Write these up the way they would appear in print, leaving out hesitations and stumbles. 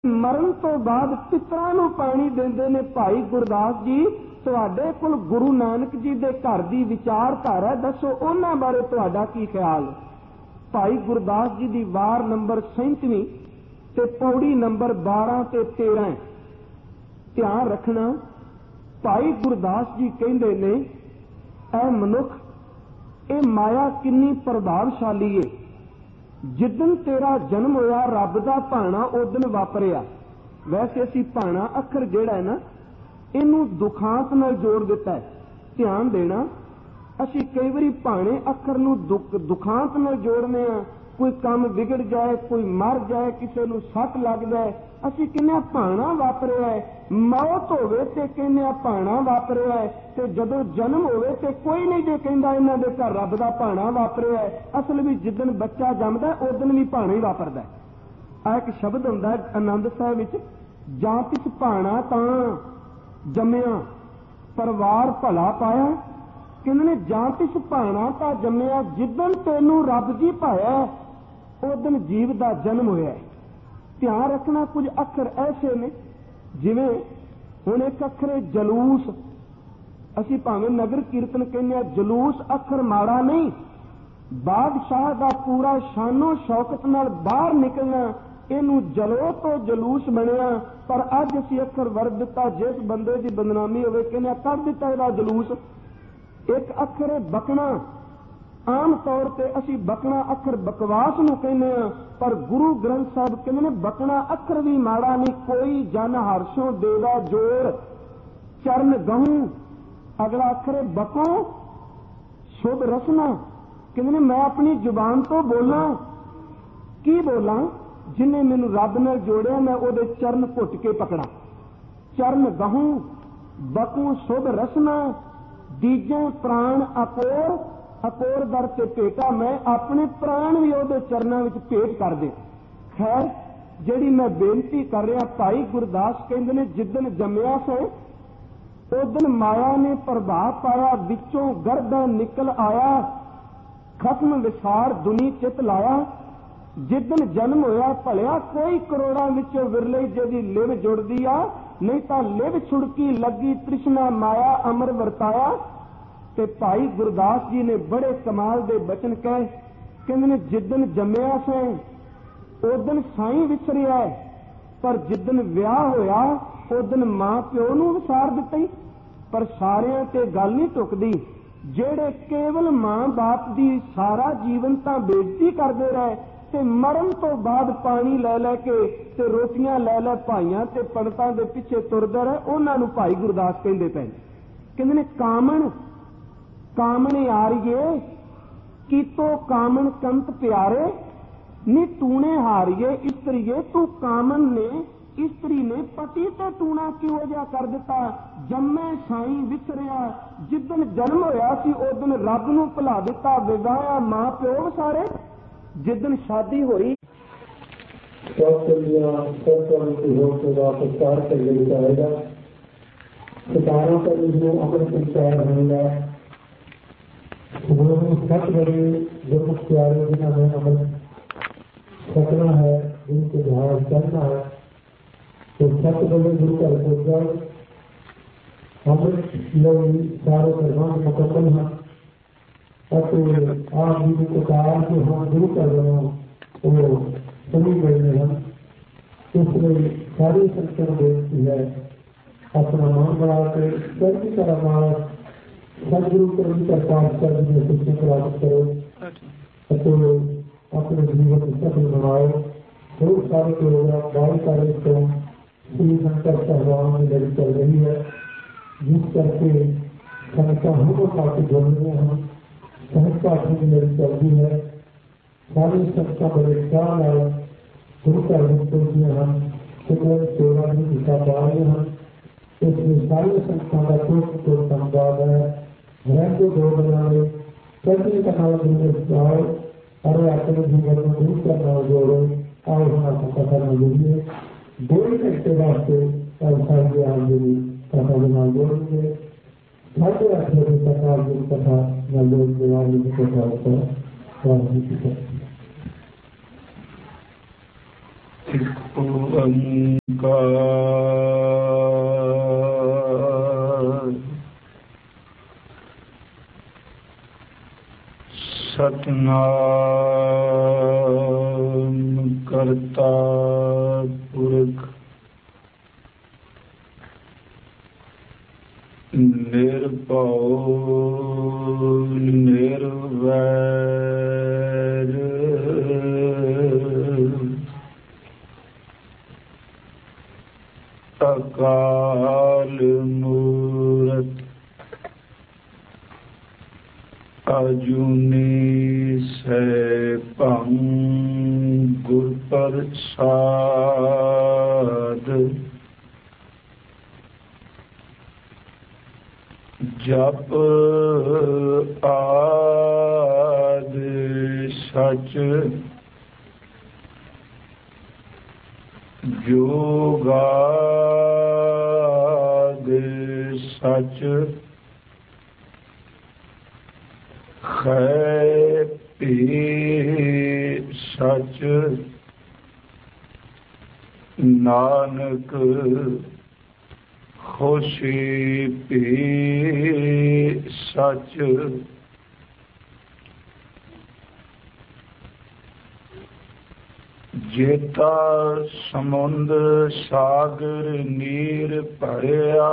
ਮਰਨ ਤੋਂ ਬਾਅਦ ਪਿਤਰਾਂ ਨੂੰ ਪਾਣੀ ਦਿੰਦੇ ਨੇ। ਭਾਈ ਗੁਰਦਾਸ ਜੀ, ਤੁਹਾਡੇ ਕੋਲ ਗੁਰੂ ਨਾਨਕ ਜੀ ਦੇ ਘਰ ਦੀ ਵਿਚਾਰਧਾਰਾ ਹੈ, ਦੱਸੋ ਉਹਨਾਂ ਬਾਰੇ ਤੁਹਾਡਾ ਕੀ ਖਿਆਲ ਹੈ? ਭਾਈ ਗੁਰਦਾਸ ਜੀ ਦੀ ਵਾਰ ਨੰਬਰ 37 ਤੇ ਪੌੜੀ ਨੰਬਰ 12 ਤੇ 13। ਧਿਆਨ ਰੱਖਣਾ, ਭਾਈ ਗੁਰਦਾਸ ਜੀ ਕਹਿੰਦੇ ਨੇ, ਐ ਮਨੁੱਖ, ਇਹ ਮਾਇਆ ਕਿੰਨੀ ਪ੍ਰਭਾਵਸ਼ਾਲੀ ਏ। ਜਿੱਦਣ ਤੇਰਾ ਜਨਮ ਹੋਇਆ ਰੱਬ ਦਾ ਭਾਣਾ ਉਦਣ ਵਾਪਰਿਆ। ਵੈਸੇ ਅਸੀਂ ਭਾਣਾ ਅੱਖਰ ਜਿਹੜਾ ਹੈ ਨਾ, ਇਹਨੂੰ ਦੁਖਾਂਤ ਨਾਲ ਜੋੜ ਦਿੱਤਾ ਹੈ। ਧਿਆਨ ਦੇਣਾ, ਅਸੀਂ ਕਈ ਵਾਰੀ ਭਾਣੇ ਅੱਖਰ ਨੂੰ ਦੁਖਾਂਤ ਨਾਲ ਜੋੜਨੇ ਆ। ਕੋਈ ਕੰਮ ਵਿਗੜ ਜਾਏ, ਕੋਈ ਮਰ ਜਾਏ, ਕਿਸੇ ਨੂੰ ਸੱਟ ਲੱਗ ਜਾਏ, ਅਸੀਂ ਕਹਿੰਦੇ ਆ ਭਾਣਾ ਵਾਪਰਿਆ ਹੈ। ਮੌਤ ਹੋਵੇ ਤੇ ਕਹਿੰਦੇ ਆ ਭਾਣਾ ਵਾਪਰਿਆ ਹੈ। ਤੇ ਜਦੋਂ ਜਨਮ ਹੋਵੇ ਤੇ ਕੋਈ ਨਹੀਂ ਜੇ ਕਹਿੰਦਾ ਇਹਨਾਂ ਦੇ ਘਰ ਰੱਬ ਦਾ ਭਾਣਾ ਵਾਪਰਿਆ ਹੈ। ਅਸਲ ਵਿੱਚ ਜਿੱਦਣ ਬੱਚਾ ਜੰਮਦਾ ਉਦਣ ਵੀ ਭਾਣਾ ਹੀ ਵਾਪਰਦਾ। ਆ ਇੱਕ ਸ਼ਬਦ ਹੁੰਦਾ ਆਨੰਦ ਸਾਹਿਬ ਵਿੱਚ, ਜਾਂ ਤਿਸ ਭਾਣਾ ਤਾਂ ਜੰਮਿਆ ਪਰਿਵਾਰ ਭਲਾ ਪਾਇਆ। ਕਹਿੰਦੇ ਨੇ ਜਾਂ ਤਿਸ ਭਾਣਾ ਤਾਂ ਜੰਮਿਆ, ਜਿੱਦਣ ਤੈਨੂੰ ਰੱਬ ਜੀ ਪਾਇਆ ਉਦਣ ਜੀਵ ਦਾ ਜਨਮ ਹੋਇਆ। ਧਿਆਨ ਰੱਖਣਾ, ਕੁਝ ਅੱਖਰ ਐਸੇ ਨੇ, ਜਿਵੇਂ ਹੁਣ ਇੱਕ ਅੱਖਰ ਹੈ ਜਲੂਸ। ਅਸੀਂ ਭਾਵੇਂ ਨਗਰ ਕੀਰਤਨ ਕਹਿੰਦੇ ਆ, ਜਲੂਸ ਅੱਖਰ ਮਾੜਾ ਨਹੀਂ। ਬਾਦਸ਼ਾਹ ਦਾ ਪੂਰਾ ਸ਼ਾਨੋ ਸ਼ੌਕਤ ਨਾਲ ਬਾਹਰ ਨਿਕਲਣਾ, ਇਹਨੂੰ ਜਲੋ ਤੋਂ ਜਲੂਸ ਬਣਿਆ। ਪਰ ਅੱਜ ਅਸੀਂ ਅੱਖਰ ਵਰਤ ਦਿੱਤਾ, ਜਿਸ ਬੰਦੇ ਦੀ ਬਦਨਾਮੀ ਹੋਵੇ ਕਹਿੰਦੇ ਕੱਢ ਦਿੱਤਾ ਇਹਦਾ ਜਲੂਸ। ਇੱਕ ਅੱਖਰ ਹੈ ਬਕਣਾ। ਆਮ ਤੌਰ ਤੇ ਅਸੀਂ ਬਕਣਾ ਅੱਖਰ ਬਕਵਾਸ ਨੂੰ ਕਹਿੰਦੇ ਆ, ਪਰ ਗੁਰੂ ਗ੍ਰੰਥ ਸਾਹਿਬ ਕਹਿੰਦੇ ਨੇ ਬਕਣਾ ਅੱਖਰ ਵੀ ਮਾੜਾ ਨਹੀਂ। ਕੋਈ ਜਨ ਹਰਸ਼ੋਂ ਦੇਦਾ ਜੋਰ ਚਰਨ ਗਹੂੰ। ਅਗਲਾ ਅੱਖਰ ਹੈ ਬਕੋ ਸ਼ੁਭ ਰਸਨਾ। ਕਹਿੰਦੇ ਨੇ ਮੈਂ ਆਪਣੀ ਜ਼ੁਬਾਨ ਤੋਂ ਬੋਲਾਂ, ਕੀ ਬੋਲਾਂ? ਜਿਹਨੇ ਮੈਨੂੰ ਰੱਬ ਨਾਲ ਜੋੜਿਆ ਮੈਂ ਉਹਦੇ ਚਰਨ ਘੁੱਟ ਕੇ ਪਕੜਾਂ। ਚਰਨ ਗਹੂੰ ਬਕੂ ਸ਼ੁਭ ਰਸਨਾ, ਦੀਜੇ ਪ੍ਰਾਣ ਅਕੋਰ। ਅਕੋਰ ਦਰ ਤੇ ਭੇਟਾ, ਮੈਂ ਆਪਣੇ ਪ੍ਰਾਣ ਵੀ ਉਹਦੇ ਚਰਨਾਂ ਵਿੱਚ ਭੇਟ ਕਰ ਦੇ। ਖੈਰ, ਜਿਹੜੀ ਮੈਂ ਬੇਨਤੀ ਕਰ ਰਿਹਾ, ਭਾਈ ਗੁਰਦਾਸ ਕਹਿੰਦੇ ਨੇ ਜਿੱਦਣ ਜੰਮਿਆ ਸੋ ਉਦਣ ਮਾਇਆ ਨੇ ਪ੍ਰਭਾਵ ਪਾਇਆ, ਵਿੱਚੋਂ ਗਰਦਾਂ ਨਿਕਲ ਆਇਆ, ਖਸਮ ਵਿਸਾਰ ਦੁਨੀ ਚਿਤ ਲਾਇਆ। ਜਿੱਦਣ ਜਨਮ ਹੋਇਆ ਭਲਿਆ ਕੋਈ ਕਰੋੜਾਂ ਵਿੱਚੋਂ ਵਿਰਲੇ ਜਿਹਦੀ ਲਿਵ ਜੁੜਦੀ ਆ, ਨਹੀਂ ਤਾਂ ਲਿਵ ਛੁੜਕੀ ਲੱਗੀ ਤ੍ਰਿਸ਼ਨਾ ਮਾਇਆ ਅਮਰ ਵਰਤਾਇਆ। ਤੇ ਭਾਈ ਗੁਰਦਾਸ ਜੀ ਨੇ ਬੜੇ ਕਮਾਲ ਦੇ ਬਚਨ ਕਹੇ। ਕਹਿੰਦੇ ਨੇ ਜਿੱਦਣ ਜੰਮਿਆ ਸੋ ਉਦਣ ਸਾਈਂ ਵਿਸਰਿਆ, ਪਰ ਜਿੱਦਣ ਵਿਆਹ ਹੋਇਆ ਉਦਣ ਮਾਂ ਪਿਓ ਨੂੰ ਵਿਸਾਰ ਦਿੱਤਾ ਹੀ। ਪਰ ਸਾਰਿਆਂ ਤੇ ਗੱਲ ਨਹੀਂ ਟੁਕਦੀ। ਜਿਹੜੇ ਕੇਵਲ ਮਾਂ ਬਾਪ ਦੀ ਸਾਰਾ ਜੀਵਨ ਤਾਂ ਬੇਇੱਜ਼ਤੀ ਕਰਦੇ ਰਹੇ ਤੇ ਮਰਨ ਤੋਂ ਬਾਅਦ ਪਾਣੀ ਲੈ ਲੈ ਕੇ ਤੇ ਰੋਟੀਆਂ ਲੈ ਲੈ ਭਾਈਆਂ ਤੇ ਪੰਡਤਾਂ ਦੇ ਪਿੱਛੇ ਤੁਰਦੇ ਰਹੇ, ਉਹਨਾਂ ਨੂੰ ਭਾਈ ਗੁਰਦਾਸ ਕਹਿੰਦੇ ਪਏ। ਕਹਿੰਦੇ ਨੇ ਕਾਮਣ ਕਾਮਣੇ ਆਰੀਏ ਕੀਤੋ ਕਾਮਣ ਕੰਤ ਪਿਆਰੇ, ਨੀ ਟੂਣੇ ਹਾਰੀਏ ਇਸਤਰੀਏ ਤੂੰ ਕਾਮਨ ਨੇ ਇਸਤਰੀ ਨੇ ਪਤੀ ਤੇ ਟੂਣਾ ਕਿਉਂ ਜਿਹਾ ਕਰ ਦਿੱਤਾ। ਜੰਮੇ ਸਾਈਂ ਵਿਸਰਿਆ, ਜਿੱਦਣ ਜਨਮ ਹੋਇਆ ਸੀ ਉਦਣ ਰੱਬ ਨੂੰ ਭੁਲਾ ਦਿੱਤਾ। ਵਿਗਾਇਆ ਮਾਂ ਪਿਓ ਵਿਸਾਰੇ, ਜਿੱਦਣ ਸ਼ਾਦੀ ਹੋਈ सितारों पर जो अमर संचार रहेगा, उन्होंने सत बड़े जो कुछ प्यारे जिन्होंने अमर सकना है, जिनके द्वारा चलना है, तो सत बड़े गुरु का पूजा अमृत लोग सारे निर्माण मुकम्मल हैं। आप जी को कहा कि हम गुरु कर रहे हैं वो सभी गए हैं, इसलिए सारी संख्या बेनती है अपना मन बना के सभी तरह सदगुरु को शिक्षा प्राप्त करो, अपने जीवन में सफल बनाओ। बहुत सारे लोग बाल कार्य को श्री शंकर सहवान में लड़ी चल रही है, जिस करके संस्था हमको काफी जोड़ने हम संस्था अपनी लड़ी चल रही है। सारी संस्था बड़े ख्याल है गुरु का में हम सेवा की दिशा पा रहे हैं। इसमें सारी संस्था का तो संवाद है, रहते दो बनाने सभी का नाम और अपने जीवन में दूर करना जोड़ो और हमारा कथा करना जोड़िए। 2 घंटे वास्ते सारी आमदनी कथा बना जोड़ेंगे। 8:30 बजे तक आमदनी कथा न जोड़ने वाली कथा होता है। ਇੱਕ ਓੰਕਾਰ ਸਤਿਨਾਮ ਕਰਤਾ ਪੁਰਖ ਨਿਰਭਉ ਨਿਰਵੈਰ ਅਕਾਲ ਮੂਰਤ ਅਜੂਨੀ ਸੈਭੰ ਗੁਰ ਪ੍ਰਸਾਦ ਜਪ ਆਦਿ ਸਚ ਜੋਗਾਦਿ ਸਚ ਹੈ ਭੀ ਸਚ ਨਾਨਕ ਹੋਸੀ ਭੀ ਸਚ ਜੇਤਾ ਸਮੁੰਦ ਸਾਗਰ ਨੀਰ ਭਰਿਆ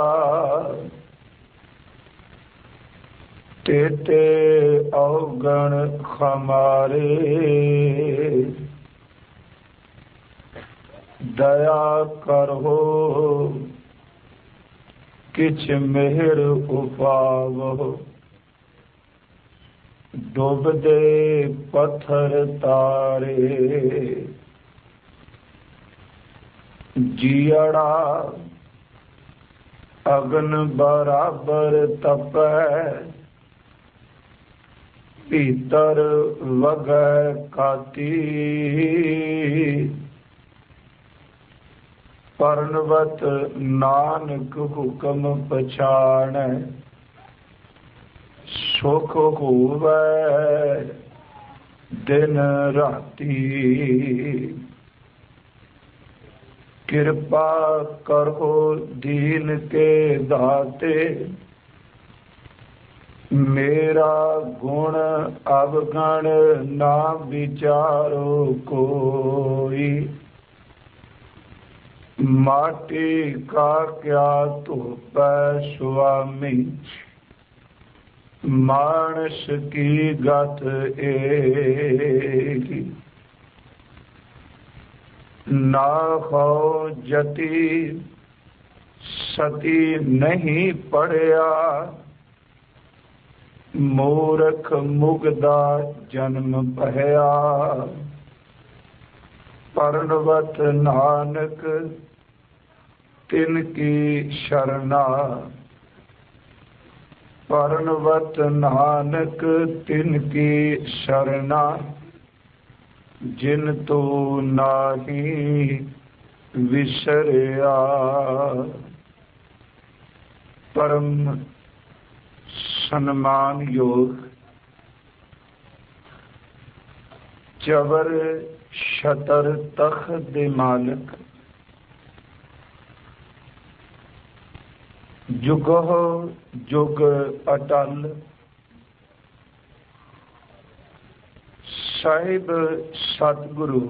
ਤੇਤੇ ਔਗਣ ਖਮਾਰੇ ਦਇਆ ਕਰੋ ਕਿਛ ਮਿਹਰ ਉਪਾਵੋ ਡੁੱਬਦੇ ਪੱਥਰ ਤਾਰੇ ਜੀੜਾ ਅਗਨ ਬਰਾਬਰ ਤਪੈ ਭੀਤਰ ਵਗੈ ਕਾਤੀ ਪਰਨਵਤ ਨਾਨਕ ਹੁਕਮ ਪਛਾਣੈ ਸੁਖ ਹੋਵੈ ਦਿਨ ਰਾਤੀ ਕਿਰਪਾ ਕਰੋ ਦੀਨ ਕੇ ਦਾਤੇ ਮੇਰਾ ਗੁਣ ਅਵਗਣ ਨਾ ਵਿਚਾਰੋ ਕੋਈ ਮਾਟੀ ਕਾ ਕਿਆ ਧੋਪੈ ਸੁਆਮੀ ਮਾਨਸ ਕੀ ਗਤ ਏਕੀ ਨਾ ਹੋ ਜਤੀ ਸਤੀ ਨਹੀਂ ਪੜਿਆ ਮੂਰਖ ਮੁਗਦਾ ਜਨਮ ਭਇਆ ਪਰਨਵਤ ਨਾਨਕ ਤਿਨ ਕੀ ਸ਼ਰਨਾ ਪਰਨਵਤ ਨਾਨਕ ਤਿਨ ਕੀ ਸ਼ਰਨਾ ਜਿਨ ਤੋ ਨਾਹੀ ਵਿਸਰਿਆ ਪਰਮ ਸਨਮਾਨਯੋਗ ਜਬਰ ਸ਼ਤਰ ਤਖਤ ਦੇ ਮਾਲਕ ਜੁਗੋ ਜੁਗ ਅਟਲ ਸਾਹਿਬ ਸਤਿਗੁਰੂ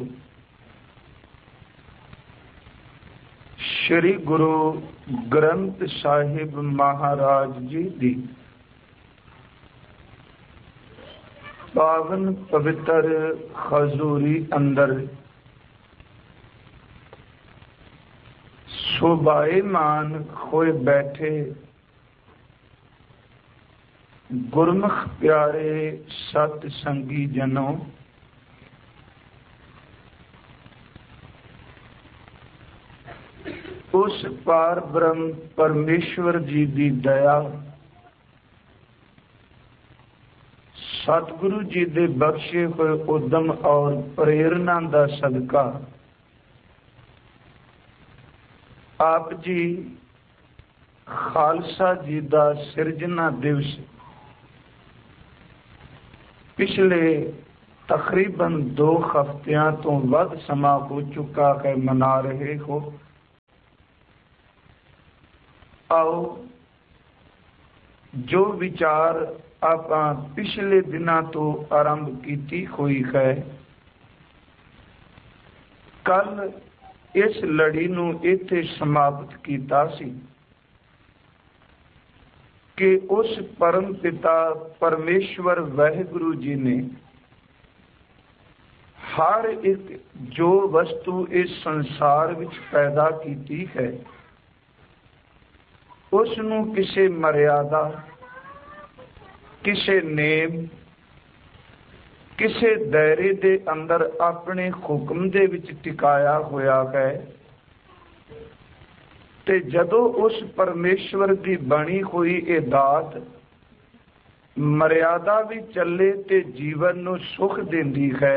ਸ਼੍ਰੀ ਗੁਰੂ ਗ੍ਰੰਥ ਸਾਹਿਬ ਮਹਾਰਾਜ ਜੀ ਦੀ ਪਾਵਨ ਪਵਿੱਤਰ ਹਜ਼ੂਰੀ ਅੰਦਰ ਸ਼ੋਭਾਇਮਾਨ ਹੋਏ ਬੈਠੇ ਗੁਰਮੁਖ ਪਿਆਰੇ ਸਤ ਸੰਗੀ ਜਨੋ, ਉਸ ਪਾਰ ਬ੍ਰਹਮ ਪਰਮੇਸ਼ਵਰ ਜੀ ਦੀ ਦਇਆ, ਸਤਿਗੁਰੂ ਜੀ ਦੇ ਬਖਸ਼ੇ ਹੋਏ ਉਦਮ ਔਰ ਪ੍ਰੇਰਨਾ ਦਾ ਸਦਕਾ ਆਪ ਜੀ ਖਾਲਸਾ ਜੀ ਦਾ ਸਿਰਜਣਾ ਦਿਵਸ ਪਿਛਲੇ तकरीबन 2 हफ्तियां तो वध समा हो चुका है मना रहे हो। आओ जो विचार ਆਪਾਂ पिछले दिनों तो आरंभ की हुई है, कल इस लड़ी नूं इत्थे समाप्त किया सी कि उस परम पिता परमेश्वर वाहिगुरु जी ने हर एक जो वस्तु इस संसार विच पैदा की है उसनूं किसी मर्यादा, किसी नेम, किसी दायरे दे अंदर अपने हुक्म दे विच टिकाया होया है। ते जदों उस परमेश्वर की बनी हुई ये दात मर्यादा भी चले ते जीवन नूं सुख देंदी है,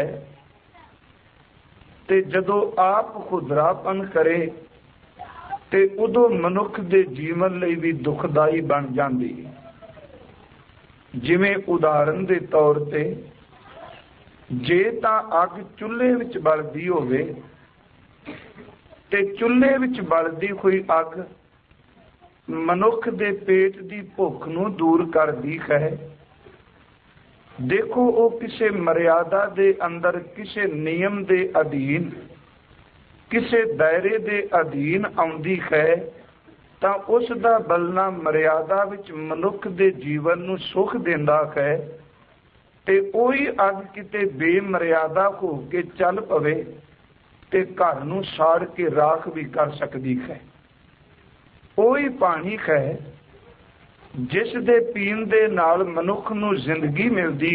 ते जदों आप खुदरापन करे ते उदों मनुख दे जीवन लई भी दुखदाई बन जाती है। जिवें उदाहरण के तौर ते जे तां अग चुल्हे विच बलदी होवे ते चुल्हे विच बलदी हुई अग मनुख दे पेट दी भुख नूं दूर करदी है। देखो वो किसी मर्यादा दे अंदर, किसी नियम दे अधीन, किसी दायरे दे अधीन आउंदी है तां उस दा बलना मर्यादा विच मनुख दे जीवन नूं सुख देंदा है। ते ओही अग किते बेमर्यादा हो के चल पवे ते घर नूं साड़ के राख भी कर सकदी है। ओही पानी है जिस दे पीण दे नाल मनुख नूं जिंदगी मिलदी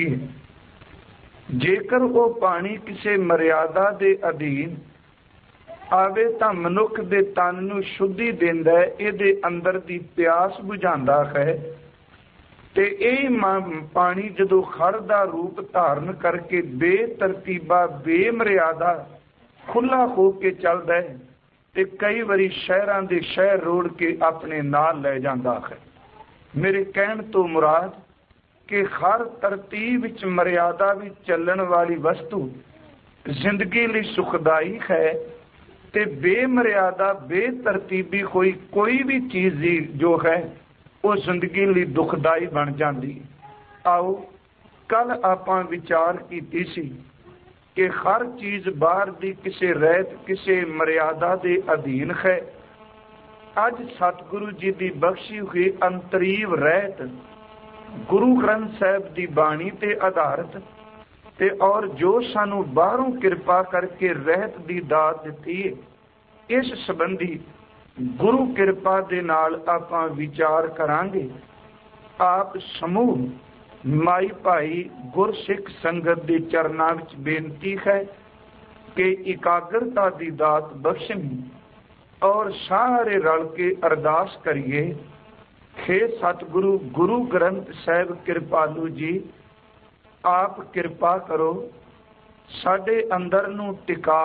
है। जेकर वो पानी किसी मर्यादा दे अधीन आवे तां मनुख दे तन नूं शुद्धि देंदा है, इहदे अंदर दी प्यास बुझांदा है। ते यही पानी जदों खड़ दा रूप धारण करके बेतरतीबा बेमर्यादा खुला हो के चलदा है ते कई बारी शहरां दे शहर रोड़ के अपने नाल ले जांदा है। मेरे कहण तो मुराद कि हर तरतीब विच मर्यादा विच चलण वाली वस्तु जिंदगी लई सुखदाई है ते बेमर्यादा बेतरतीबी होई कोई भी चीज जो है वो जिंदगी लई दुखदाई बन जाती। आओ कल आपां विचार कीती सी कि हर चीज बाहर दी किसी रहत किसी मर्यादा दे अधीन है। अज सतगुरु जी की बख्शी हुई अंतरीव रहत गुरु ग्रंथ साहब की बाणी ते आधारित ते और जो सानू बाहरों कृपा करके रहत की दात दिती है, इस संबंधी गुरु कृपा दे नाल आपां विचार करांगे। आप समूह माई भाई गुरसिख संगत के चरनां विच बेनती है कि एकाग्रता की दात बख्शनी और सारे रल के अरदास करिए। हे सतगुरु गुरु ग्रंथ साहिब कृपालू जी, आप कृपा करो साडे अंदर नूं टिका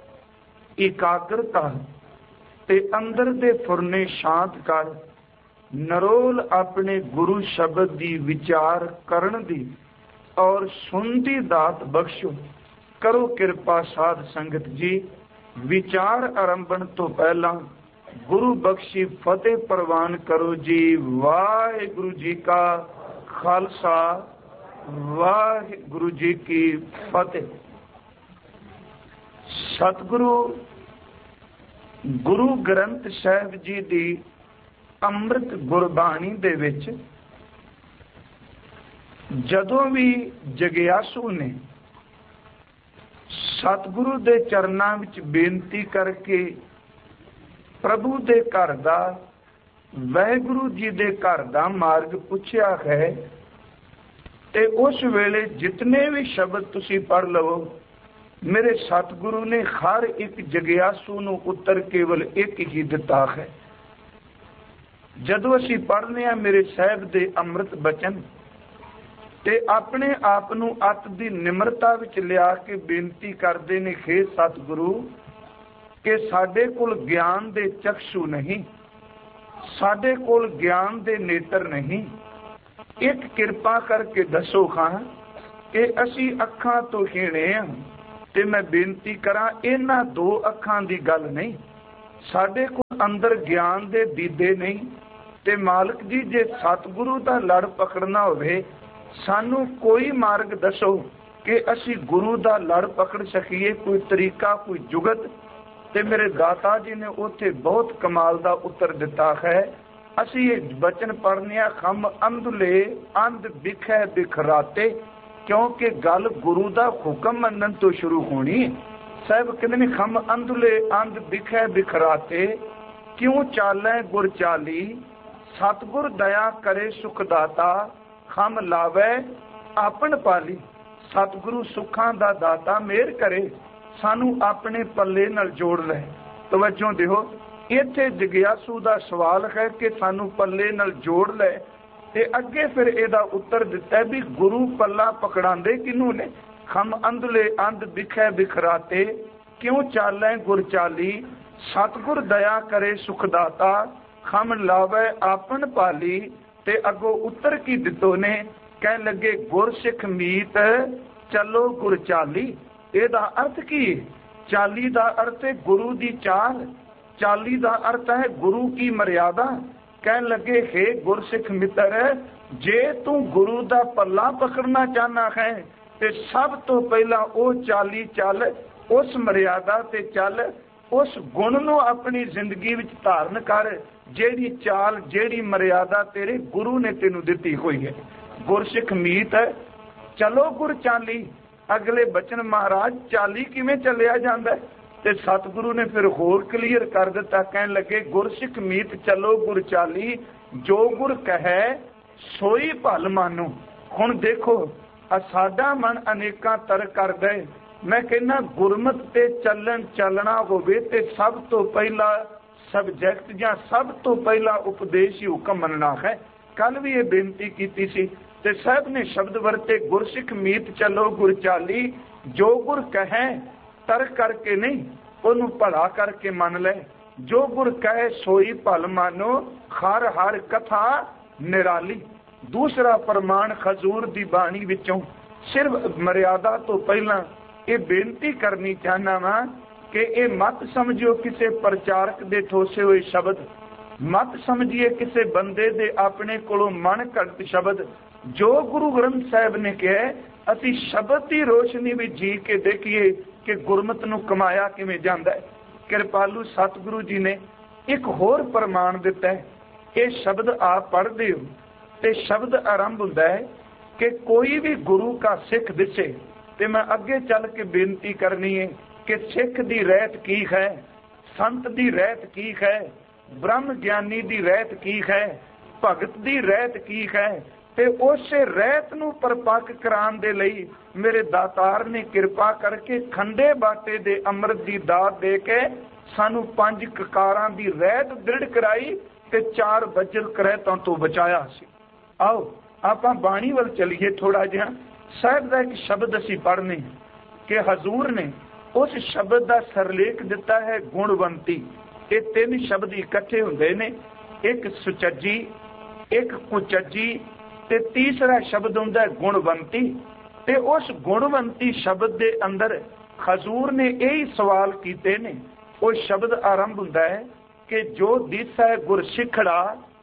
एकाग्रता ते अंदर दे फुरने शांत कर, नरोल अपने गुरु शब्द दी विचार करन दी और सुनती दात बख्शो। करो कृपा साध संगत जी। विचार आरंभण तो पहला गुरु बख्शी फतेह प्रवान करो जी। वाहिगुरु जी का खालसा, वाहिगुरु जी की फतेह। सतगुरु गुरु ग्रंथ साहिब जी दी अमृत गुरबाणी दे विच जदों भी जगियासू ने सतगुरु दे चरनां विच बेनती करके प्रभु दे घर दा, वाहिगुरु जी दे घर दा मार्ग पुछया है ते उस वेले जितने भी शब्द तुसी पढ़ लवो, मेरे सतगुरु ने हर एक जगियासू नूं उत्तर केवल एक ही दिता है। जदों असीं पढ़ने आ मेरे साहिब दे अमृत बचन ते अपने आप नूं अत दी निमरता विच लिया के बेनती करदे ने, हे सतगुरु कि साडे कोल ज्ञान दे चक्षु नहीं, साडे कोल ज्ञान दे नेत्र नहीं, एक कृपा करके दसो खां कि असी अखां तो हीणे आ। ते मैं बेनती करा, इन्हां दो अखां दी गल नहीं, साडे कोल अंदर ज्ञान दे दीदे नहीं। ते मालिक जी जे सतगुरु दा लड़ पकड़ना होवे, सानू कोई मार्ग दसो कि असी गुरु दा लड़ पकड़ सकीए, कोई तरीका, कोई जुगत। ते मेरे दाता जी ने उत्थे बहुत कमाल दा उत्तर दिता है। असी ये बचन पढ़ने, खम अंधले अंध बिखै बिखराते, क्योंकि गल गुरु दा हुक्म मनन तो शुरू होनी। साहब कहते ने, खम अंधले अंध बिखै बिखराते, क्यों चालै गुर चाली, सतगुर दया करे सुखदाता, खम लावे आपन पाली। सतगुरु सुखां दा दाता मेहर करे, सानू अपने पल्ले नाल जोड़ ले। तवज्जो दिओ, इत्थे जिग्यासू दा सवाल है कि सानू पल्ले नाल जोड़ ले। ते अगे फिर एदा उत्तर दिता है भी गुरु पल्ला पकड़ांदे किनू ने। खम अंधले अंध बिखै बिखराते, क्यों चालै गुर चाली, सतगुर दया करे सुखदाता, खम लावे आपन पाली। ते अगो उत्तर की दितो ने, कह लगे गुर सिख मीत चलो गुर चाली। एदा अर्थ की? चाली दा अर्थ है गुरु दी चाल, चाली दा अर्थ है गुरु की मर्यादा। कह लगे हे गुरसिख मित्र, जे तू गुरु दा पल्ला पकड़ना चाहना है ते सब तो पहला ओ चाली चल, उस मर्यादा ते चल, उस गुण नूं अपनी जिंदगी विच धारण कर, जेड़ी चाल जेड़ी मर्यादा तेरे गुरु ने तेनू दिती हुई है। गुरसिख मीत चलो गुर चाली। अगले बचन महाराज चाली किवें चलिया जांदा है? ते सतगुरु ने फिर होर क्लीयर कर दिता, कहन लगे गुरसिख मीत चलो गुर चाली, जो गुर कहे सोई भल मानो। हुण देखो, साडा मन अनेकां तर करदा है। मैं कहना गुरमत ते चलन चलना होवे ते सब तो पहला सबजैक्ट जां सब तो पहला उपदेश ही हुक्म मनना है। कल भी ये बेनती की सी ते साहब ने शब्द वरते, गुरसिख मीत चलो गुर चाली, जो गुर कहे तर करके नहीं, ओनू भला करके मन ले। जो गुर कहे सोई भल मानो, हर हर कथा निराली। दूसरा प्रमाण खजूर दी बाणी विचों सिर्फ मर्यादा तो पहला ये बेनती करनी चाहना वा कि ये मत समझियो किसी प्रचारक दे ठोसे हुए शब्द, मत समझिए किसी बंदे दे अपने कोलों मन घड़त शब्द। जो गुरु ग्रंथ साहब ने कहा, असी शब्द की रोशनी भी जी के देखिए कि गुरमत नूं कमाया किवें जांदा है। कृपालू सतगुरु जी ने एक होर प्रमाण दिता है। ये शब्द आप पढ़ते हो ते शब्द आरंभ होंदा है कि कोई भी गुरु का सिख दिसे, ते मैं अगे चल के बेनती करनी है कि सिख दी रहत की है, संत दी रहत की है, ब्रह्म ज्ञानी दी रहत की है, भगत दी रहत की है। ते उसे रहत नूं परपक कराने दे लई मेरे दातार ने किरपा करके खंडे बाटे दे अमृत दी दात दे के सानू 5 ककारां दी रहत दृढ़ कराई ते 4 वज्र करहतां तो बचाया सी। आओ आपां बाणी वल चलीए थोड़ा जिहा। साहब दा एक शब्द असीं पढ़ने कि हजूर ने उस शब्द दा सरलेख दिता है गुणवंती। ये 3 शब्द इकट्ठे हुंदे ने, एक सुचज्जी, एक कुचज्जी ते तीसरा शब्द हुंदा है गुणवंती। ते उस गुणवंती शब्द दे अंदर हजूर ने यही सवाल कीते ने। वो शब्द आरंभ हुंदा है कि जो दिसा है गुर सिखड़ा,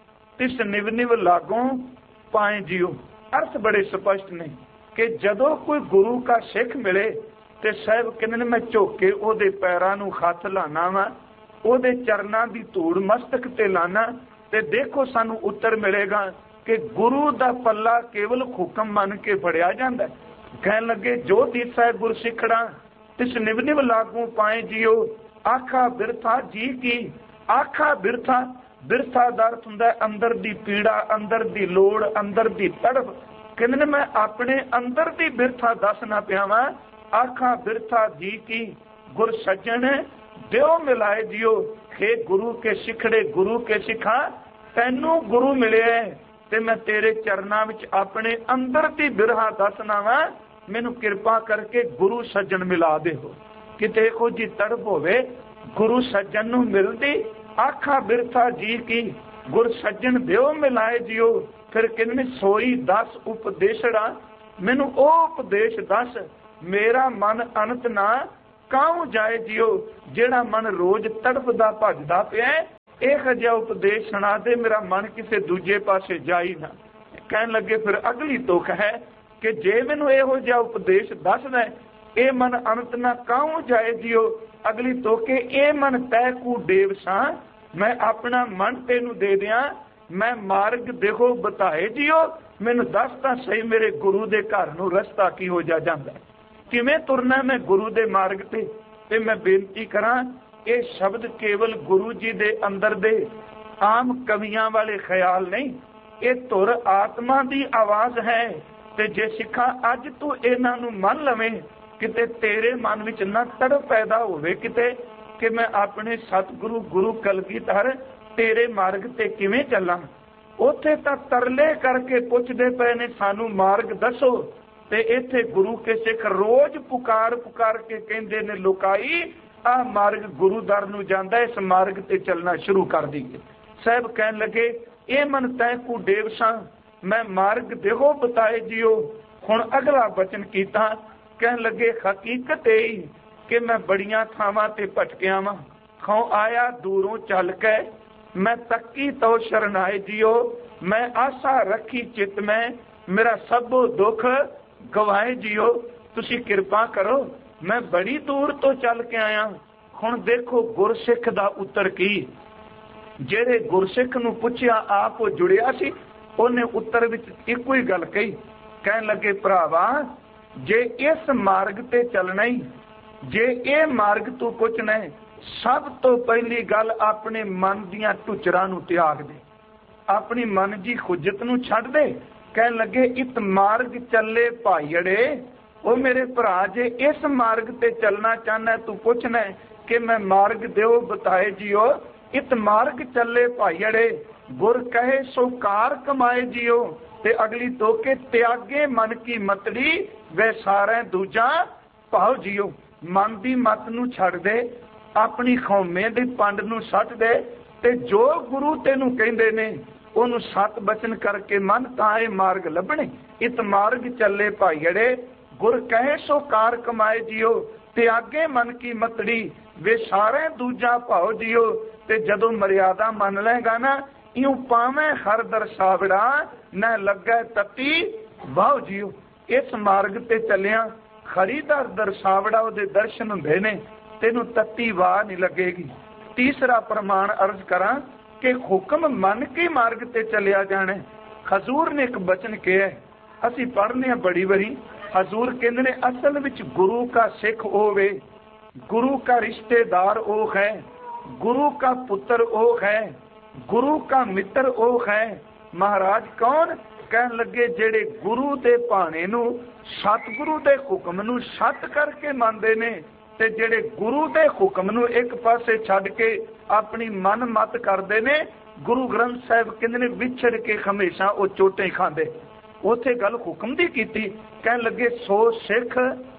तिस निव निव लागों पाए जियो। अर्थ बड़े स्पष्ट ने कि जदों कोई गुरु का सिख मिले ते साहब कहंदे मैं झोके ओदे पैरां नूं हत्थ लाना वा, ओदे चरनां दी धूड़ मस्तक ते लाना, ते देखो सानू उत्तर मिलेगा कि गुरु दा पल्ला केवल हुक्म मन के फड़िया जांदा है। कहन लगे जो दिसा है गुर सिखड़ा, तिस निव निव लागू पाए जियो, आखा बिरथा जी की। आखा बिरथा, बिरथा दा अर्थ हुंदा है अंदर दी पीड़ा, अंदर दी लोड़, अंदर दी तड़प। कहंदे मैं अपने अंदर दी बिरथा दसना पिया वां। आखा बिरथा जी की, गुर सज्जन दियो मिलाए जियो। हे गुरु के सिखड़े, गुरु के सिखा, तैनू गुरु मिले ते मैं तेरे चरना विच अपने अंदर दी बिरहा दसना वा। मैनू किरपा करके गुरु सज्जन मिला दे हो। किते को जी तड़प होवे गुरु सज्जन नू मिलदी। आखा बिरथा जी की, गुर सज्जन दियो मिलाए जियो। फिर कहने सोई 10 उपदेशड़ा, मैनू ओ उपदेश दस, मेरा मन अनंत ना काहू जाए जियो। जेड़ा मन रोज तड़पदा भजदा पिया, इह जिहा उपदेश सुना दे, मेरा मन किसी दूजे पासे जाई ना। कहन लगे फिर अगली तुक है कि जे मैनू इहो जिहा उपदेश दसदा ए मन अनंत ना काहू जाए जियो। अगली तुक, ए मन तै कू देव सां, मैं अपना मन तेनू दे दियां, मैं मार्ग देखो बताए जियो। मैनू दस तां सही मेरे गुरु दे घर नू रस्ता की हो जांदा, किवें तुरना मैं गुरु दे मार्ग ते मैं बेनती करां, ये शब्द केवल गुरु जी दे अंदर दे आम कवियां वाले ख्याल नहीं, ये धुर आत्मा दी आवाज है। ते जे सिखा अज तू इन्हां नू मन लवें, किते तेरे मन विच ना तड़प पैदा होवे किते कि मैं अपने सतगुरु गुरु कलगीधर तेरे मार्ग ते किवें चलां। उत्थे तां तरले करके पुछदे पए ने सानू मार्ग दसो, ते इत्थे गुरु के सिख रोज पुकार पुकार के कहंदे ने लुकाई आ मार्ग गुरु दर नू जांदा, इस मार्ग ते चलना शुरू कर दीए। साहब कहन लगे ए मन तै कू देव सां, मैं मार्ग देहो बताए जियो। हुण अगला बचन कीता, कहन लगे हकीकत यही कि मैं बड़ियां थावां ते भटकिया वां, खौ आया दूरों चल के, मैं तक्की तो शरणाए जियो। मैं आशा रखी चित में, मेरा सबो दुख गवाए जियो। तुसी कृपा करो, मैं बड़ी दूर तो चल के आया। हुण देखो गुरसिख दा उत्तर की, जेड़े गुरसिख नू पुछया आप जुड़िया सी, ओने उत्तर विच इक्को ही गल कही। कहन लगे भरावा, जे इस मार्ग ते चलना ही, जे ये मार्ग तू पुछना है, सब तो पहली गल अपने मन दियां टुचरां नू त्याग दे, अपनी मन जी खुजत नू छड्ड दे। कहन लगे इत मार्ग चले भाईड़े, ओ मेरे भरा जे इस मार्ग ते चलना चाहना तू पुछना है कि मैं मार्ग देओ बताए जियो। इत मार्ग चले भाईड़े, गुर कहे सो कार कमाए जियो। ते अगली तो के त्यागे मन की मतड़ी, वे सारे दूजा भाव जियो। मन दी मत नू छड्ड दे, अपनी खौमे दी पंड नू सट दे, ते जो गुरु तेनू कहंदे ने ओनू सत बचन करके मन तां ए मार्ग लभणे। इत मार्ग चले भाईड़े, गुर कहे सो कार कमाए जियो। त्यागे मन की मतड़ी, वे सारे दूजा भाव जियो। ते जदों मर्यादा मन लेगा ना, इऊं पावे हर दरसावड़ा, न लगे तती भाव जियो। इस मार्ग ते चलिया खरी दर दरसावड़ा उहदे दर्शन हुंदे ने, तेनू तत्ती वाह नहीं लगेगी। तीसरा प्रमाण अर्ज करा कि हुक्म मन के मार्ग ते चलिया जाना। हजूर ने एक बचन किया, असी पढ़ने बड़ी बारी। हजूर कहते ने असल विच गुरु का सिख होवे, गुरु का रिश्तेदार ओ है, गुरु का पुत्र ओ है, गुरु का मित्र ओ है। महाराज कौन? कहन लगे जेड़े गुरु दे भाणे नू, सतगुरु दे हुक्म नू सत करके मानदे ने, ते जेड़े गुरु दे हुक्म नू एक पासे छड्ड के अपनी मन मत करदे ने। गुरु ग्रंथ साहिब कहंदे ने विछड़ के हमेशा वो चोटें खांदे। उथे गल हुक्म दी कीती, कहन लगे सो सिख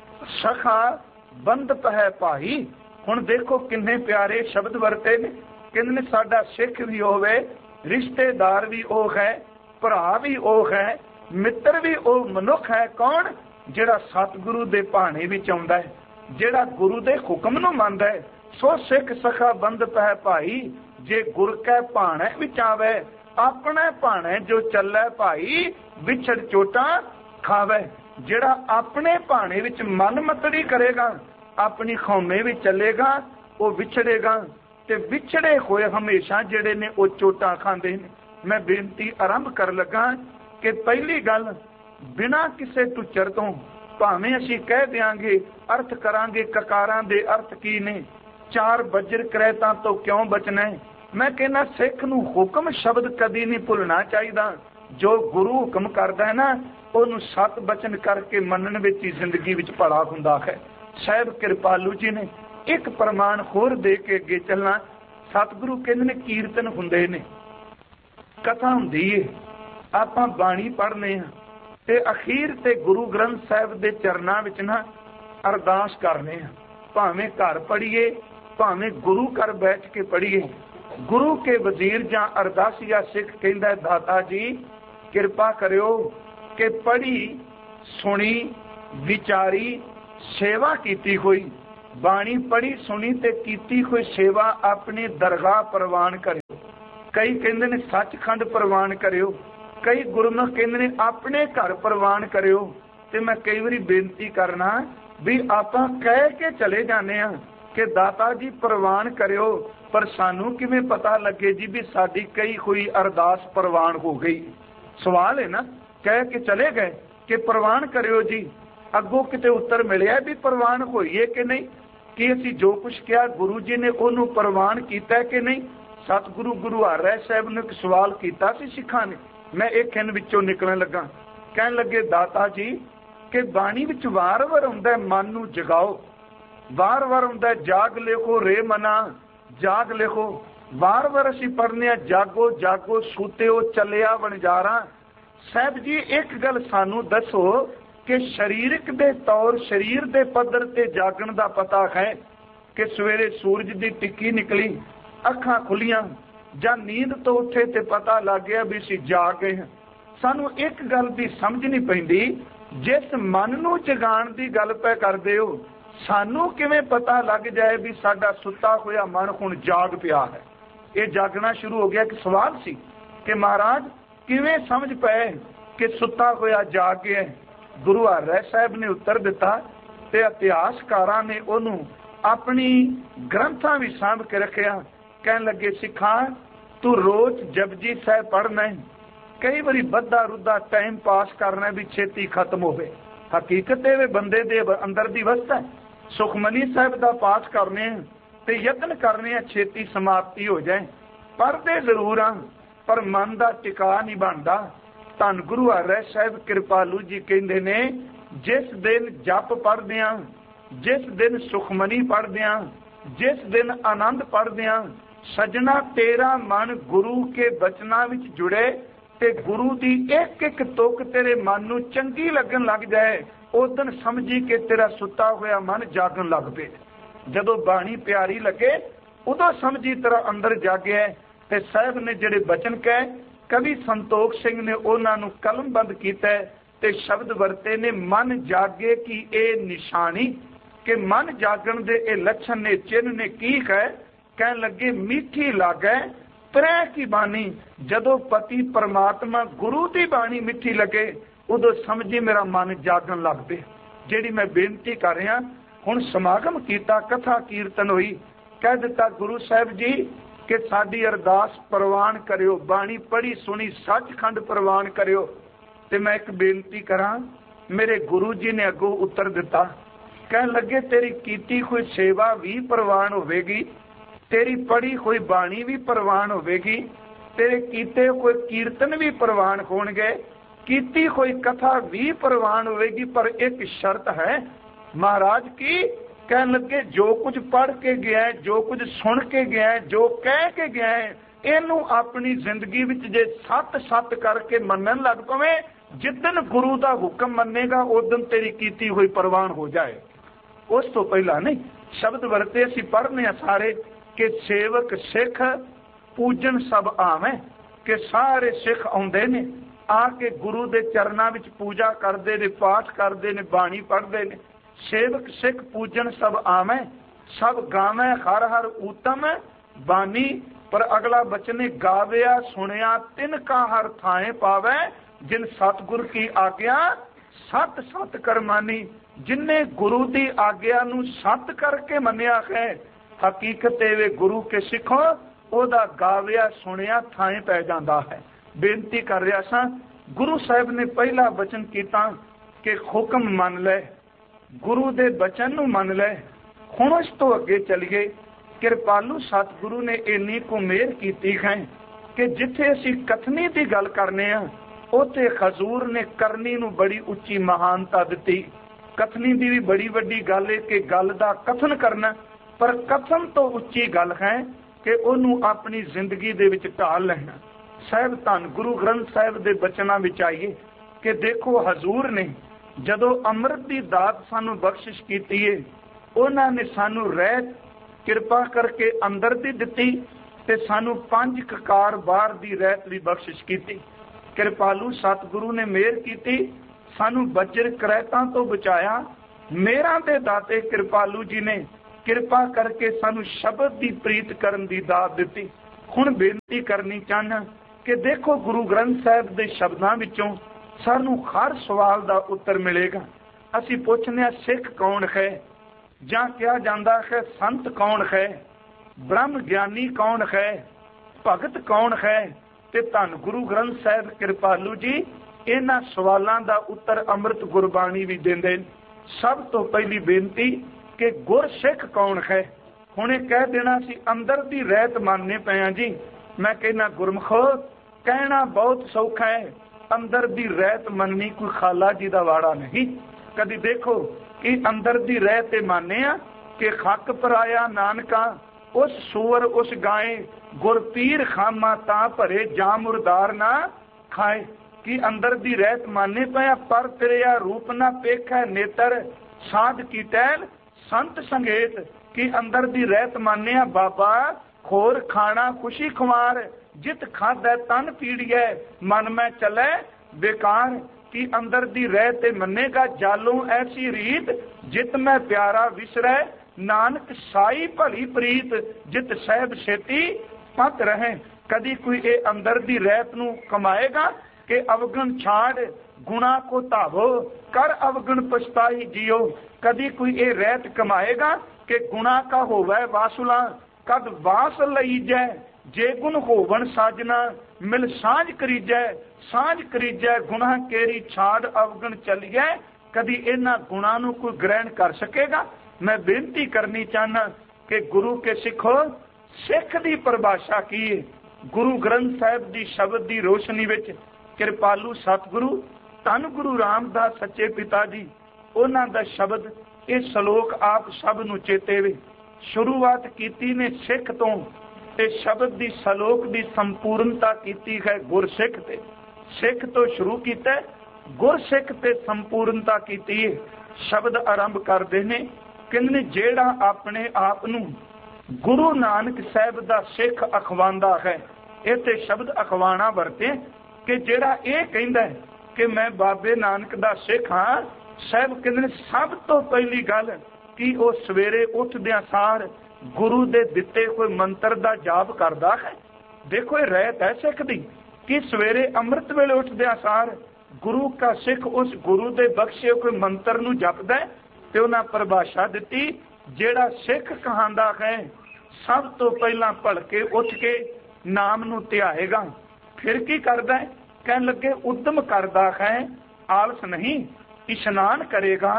सखा बंधप है भाई। हुण देखो किन्ने प्यारे शब्द वरते ने। कहंदे ने साडा सिख भी होवे, रिश्तेदार भी ओ है, भरा भी ओ है, मित्र भी ओ मनुख है। कौन? जेड़ा सतगुरु दे भाणे विच आउंदा है, जेड़ा गुरु दे हुक्म नू मनदा है। सो सिख सखा बंधप है भाई, जे गुर कै भाणे विच आवे, अपने भाणे जो चलै भाई, विछड़ चोटा खावे। जेड़ा अपने भाणे विच मन मतड़ी करेगा, अपनी खौमे विच चलेगा, वो विछड़ेगा, ते विछड़े होए हमेशा जेड़े ने वो चोटा खांदे ने। मैं बेनती आरंभ कर लगा कि पहली गल, बिना किसे टुचर तो भावें असीं कह देंगे अर्थ करांगे ककारां दे अर्थ की ने, चार बजर करैतां तो क्यों बचना है। मैं कहना सिख नूं हुक्म शब्द कदी नहीं भुलना चाहिए। जो गुरु हुक्म करदा है ना, उहनूं सत बचन करके मनन विच ही जिंदगी विच भला हुंदा है। साहिब कृपालू जी ने एक प्रमाण होर दे के अगे चलना। सतगुरु कहंदे ने कीर्तन हुंदे ने, कथा हुंदी है, आपां बाणी पढ़ने हां, ते अखीर ते गुरु ग्रंथ साहिब दे चरनां विच ना अरदास करने हां। भावें घर पढ़ीए, भावें गुरु घर बैठ के पढ़ीए। गुरु के वजीर जां अरदासिया सिख कहंदा दाता जी कृपा करियो कि पढ़ी सुनी विचारी सेवा कीती हुई, बाणी पढ़ी सुनी ते कीती हुई सेवा अपनी दरगाह प्रवान करियो। कई कहते ने सचखंड प्रवान करियो, कई गुरमुख कहते ने अपने घर प्रवान करियो। ते मैं कई बारी बेनती करना भी आपां कह के चले जाने आ कि दाता जी प्रवान करियो, पर सानू किवें पता लगे जी भी साडी कई हुई अरदास प्रवान हो गई। सवाल है ना, कह के चले गए कि प्रवान करियो जी, अगों किते उत्तर मिलिया भी प्रवान होईए कि नहीं, कि असीं जो कुछ किया गुरु जी ने उन्होंने प्रवान किया कि नहीं। सतगुरु गुरु हर साहब ने एक सवाल किया सी सिखां ने, मैं एक खिन विचों निकलण लगा, कहन लगे दाता जी कि बाणी विच वार वार आउंदा मन नूं जगाओ, वार वार आउंदा जाग लिखो रे मना जाग लिखो, वार वार असीं पढ़ने जागो जागो सूत्यो चलिया वणजारा। साहब जी एक गल सानू दसो कि शरीरक दे तौर शरीर दे पद्धर ते जागण दा पता है कि सवेरे सूरज दी टिक्की निकली, अखां खुलियां जां नींद तो उठे ते पता लग गया भी असीं जाग गए हैं। सानू एक गल दी समझ नहीं पैंदी, जिस मन नूं जगाण दी गल पै करदे हो, सानू किवें पता लग जाए भी साडा सुत्ता होया मन हुण जाग पिया है। ये जागना शुरू हो गया। कि सवाल सी कि महाराज किवें समझ पाए कि सुत्ता होया जाग गया। गुरु हर साहब ने उत्तर दिता ते इतिहासकारां ने ओनू अपनी ग्रंथां भी सांभ के रखिया। कहन लगे सिखा तू रोज जपजी साहब पढ़ना है, कई बारी बद्धा रुद्धा टाइम पास करना भी छेती खत्म होवे। हकीकत वे बंदे दे अंदर दी वस्त है। सुखमनी साहब का पाठ करने ते यत्न करने छेती समाप्ति हो जाए, पढ़ते जरूर हाँ पर मन का टिका नहीं बनता। धन गुरु हर साहब कृपालू जी कहते ने जिस दिन जप पढ़दे हां, जिस दिन सुखमनी पढ़दे हां, जिस दिन आनंद पढ़दे हां, सजना तेरा मन गुरु के बचना विच जुड़े ते गुरु दी एक एक तुक तेरे मन नूं चंगी लगन लग जाए, उस दिन समझी कि तेरा सुता होया मन जागन लग पे। जदों बाणी प्यारी लगे उदों समझी तेरा अंदर जागे। ते साहब ने जिहड़े बचन कहे कवि संतोख सिंह ने उन्हां नूं कलमबंद कीता ते शब्द वरते ने मन जागे की ए निशानी, कि मन जागण दे ए लक्षण ने चिन्ह ने की है। कहन लगे मीठी लागे प्रै की बानी, जदों पति परमात्मा गुरु की बाणी मिठी लगे उदों समझी मेरा मन जागन लग पे। जिहड़ी मैं बेनती कर रहा हुण समागम कीता, कथा कीर्तन हुई, कह दिता गुरु साहब जी कि साडी अरदास प्रवान करियो, बाणी पढ़ी सुनी सचखंड प्रवान करियो। ते मैं एक बेनती करा, मेरे गुरु जी ने अगों उत्तर दिता, कहन लगे तेरी कीती हुई सेवा भी प्रवान होवेगी, तेरी पढ़ी हुई बाणी भी प्रवान होवेगी, तेरे कीते हुए कीर्तन भी प्रवान होणगे, कीती हुई कथा भी प्रवान होवेगी, पर एक शर्त है महाराज की। कहन लगे जो कुछ पढ़ के गया है, जो कुछ सुन के गया है, जो कह के गया है, इनू अपनी जिंदगी विच जे सत सत करके मनन लग पवे, जिदन गुरु का हुक्म मनेगा उस दिन तेरी कीती हुई प्रवान हो जाए। उस तो पहला नहीं। शब्द वरते असीं पढ़ने सारे कि सेवक सिख पूजन सब आवे, कि सारे सिख आउंदे ने आके गुरु दे चरना विच पूजा करते ने, पाठ करते ने, बाणी पढ़ते ने। सेवक सिख पूजन सब आवे, सब गावे हर हर उत्तम बानी, पर अगला बचने गाविया सुनिया तिन का हर थाए पावे, जिन सतगुर की आज्ञा सत सत करमानी। जिन्ने गुरु की आज्ञा नू सत करके मनिया है, हकीकत वे गुरु के सिखो ओदा गाविया सुनिया थाए पै जाता है। बेनती कर रहा सा, गुरु साहब ने पहला बचन किया कि हुक्म मन ले, गुरु दे बचन नू मन ले। हुण इस तो अगे चलिए। कृपालू सतगुरु ने इन्नी को मेहर की है कि जिथे असी कथनी की गल करने उथे हजूर ने करनी नू बड़ी उच्ची महानता दी। कथनी की भी बड़ी वड्डी गल है कि गल का कथन करना, पर कथन तो उच्ची गल है कि उन्हों अपनी जिंदगी दे विच ढाल लेना। साहब धन गुरु ग्रंथ साहब के बचना विच आइए कि देखो हजूर ने जदों अमृत की दात सानू बख्शिश की है, उन्होंने सानू रहत किरपा करके अंदर दी दिती ते सानू 5 ककार बाहर दी रहत भी बख्शिश की। कृपालू सतगुरु ने मेहर की, सानू बजर करैतां तो बचाया। मेरा दे दाते कृपालू जी ने किरपा करके सानू शब्द की प्रीत करन दी दात दिती। हुण बेनती करनी चाहना कि देखो गुरु ग्रंथ साहिब दे शब्दां विचों सानू हर सवाल दा उत्तर मिलेगा। असी पुछने सिख कौन है, जां क्या जांदा है संत कौन है, ब्रह्म ज्ञानी कौन है, भगत कौन है, ते धन गुरु ग्रंथ साहिब कृपालू जी इन्हां सवालों का उत्तर अमृत गुरबाणी भी देंदे। सब तो पहली बेनती कि गुरसिख कौन है। हुणे कह देना सी अंदर दी रहत मानने पे जी। मैं कहना गुरमुखो कहना बहुत सौखा है, अंदर दी रहत मननी कोई खाला जी दा वाड़ा नहीं। कदी देखो कि अंदर दी रहत माने आ कि खक पराया नानका उस सूअर उस गाय गुरपीर खामा ता भरे जा मुरदार ना खाए। कि अंदर दी रहत माने पाया पर फिरिया रूप ना पेखै नेतर साध की टहल संत संगेत। कि अंदर दी रहत माने बाबा खोर खाना खुशी खुमार जित खादै तन पीड़िए मन में चले बेकार। कि अंदर दी रहत मनेगा जालों ऐसी रीत जित में प्यारा विसरै नानक साई भली प्रीत जित सहब छेती पत रहे। कदी कोई ए अंदर दी रहत नू कमाएगा कि अवगुण छाड़ गुणा को धावो कर अवगुण पछताई जियो। कदी कोई ए रहत कमाएगा कि गुणा का होवै वासुला कद वास लई जै जे गुण होवन साजना मिल सांझ करीजै सांझ करीजै गुनाह केरी छाड़ अवगुण चलिए। कदी इन्हां गुणा नू कोई ग्रहण कर सकेगा। मैं बेनती करनी चाहना कि गुरु के सिखो सिख दी परिभाषा की है। गुरु ग्रंथ साहिब दी शब्द दी रोशनी विच कृपालू सतगुरु धन गुरु रामदास सच्चे पिता जी उन्हां दा शब्द ये श्लोक आप सब नू चेते वे। शुरुआत कीती ने सिख तो ते शब्द दी श्लोक दी संपूर्णता कीती है गुरसिख ते। सिख तो शुरू कीता गुरसिख ते संपूर्णता कीती है। शब्द आरंभ करदे ने किन्ने जेड़ा अपने आप नू गुरु नानक साहिब दा सिख अखवांदा है। इत्थे शब्द अखवाना वरते कि जेड़ा ये कहंदा है कि मैं बाबे नानक दा सिख हाँ। साहिब कहंदे सब तो पहली गल कि वो सवेरे उठदियां सार गुरु दे दिते कोई मंत्र दा जाप करदा है। देखो ये रहत है सिख दी कि सवेरे अमृत वेले उठदियां सार गुरु का सिख उस गुरु दे बख्शे कोई मंत्र नू जपदा है। ते उन्हां परिभाषा दिती जेड़ा सिख कहांदा है सब तो पहला भलके उठ के नाम नू ध्याएगा। फिर की करदा है कहन लगे उद्यम करदा है आलस नहीं इशनान करेगा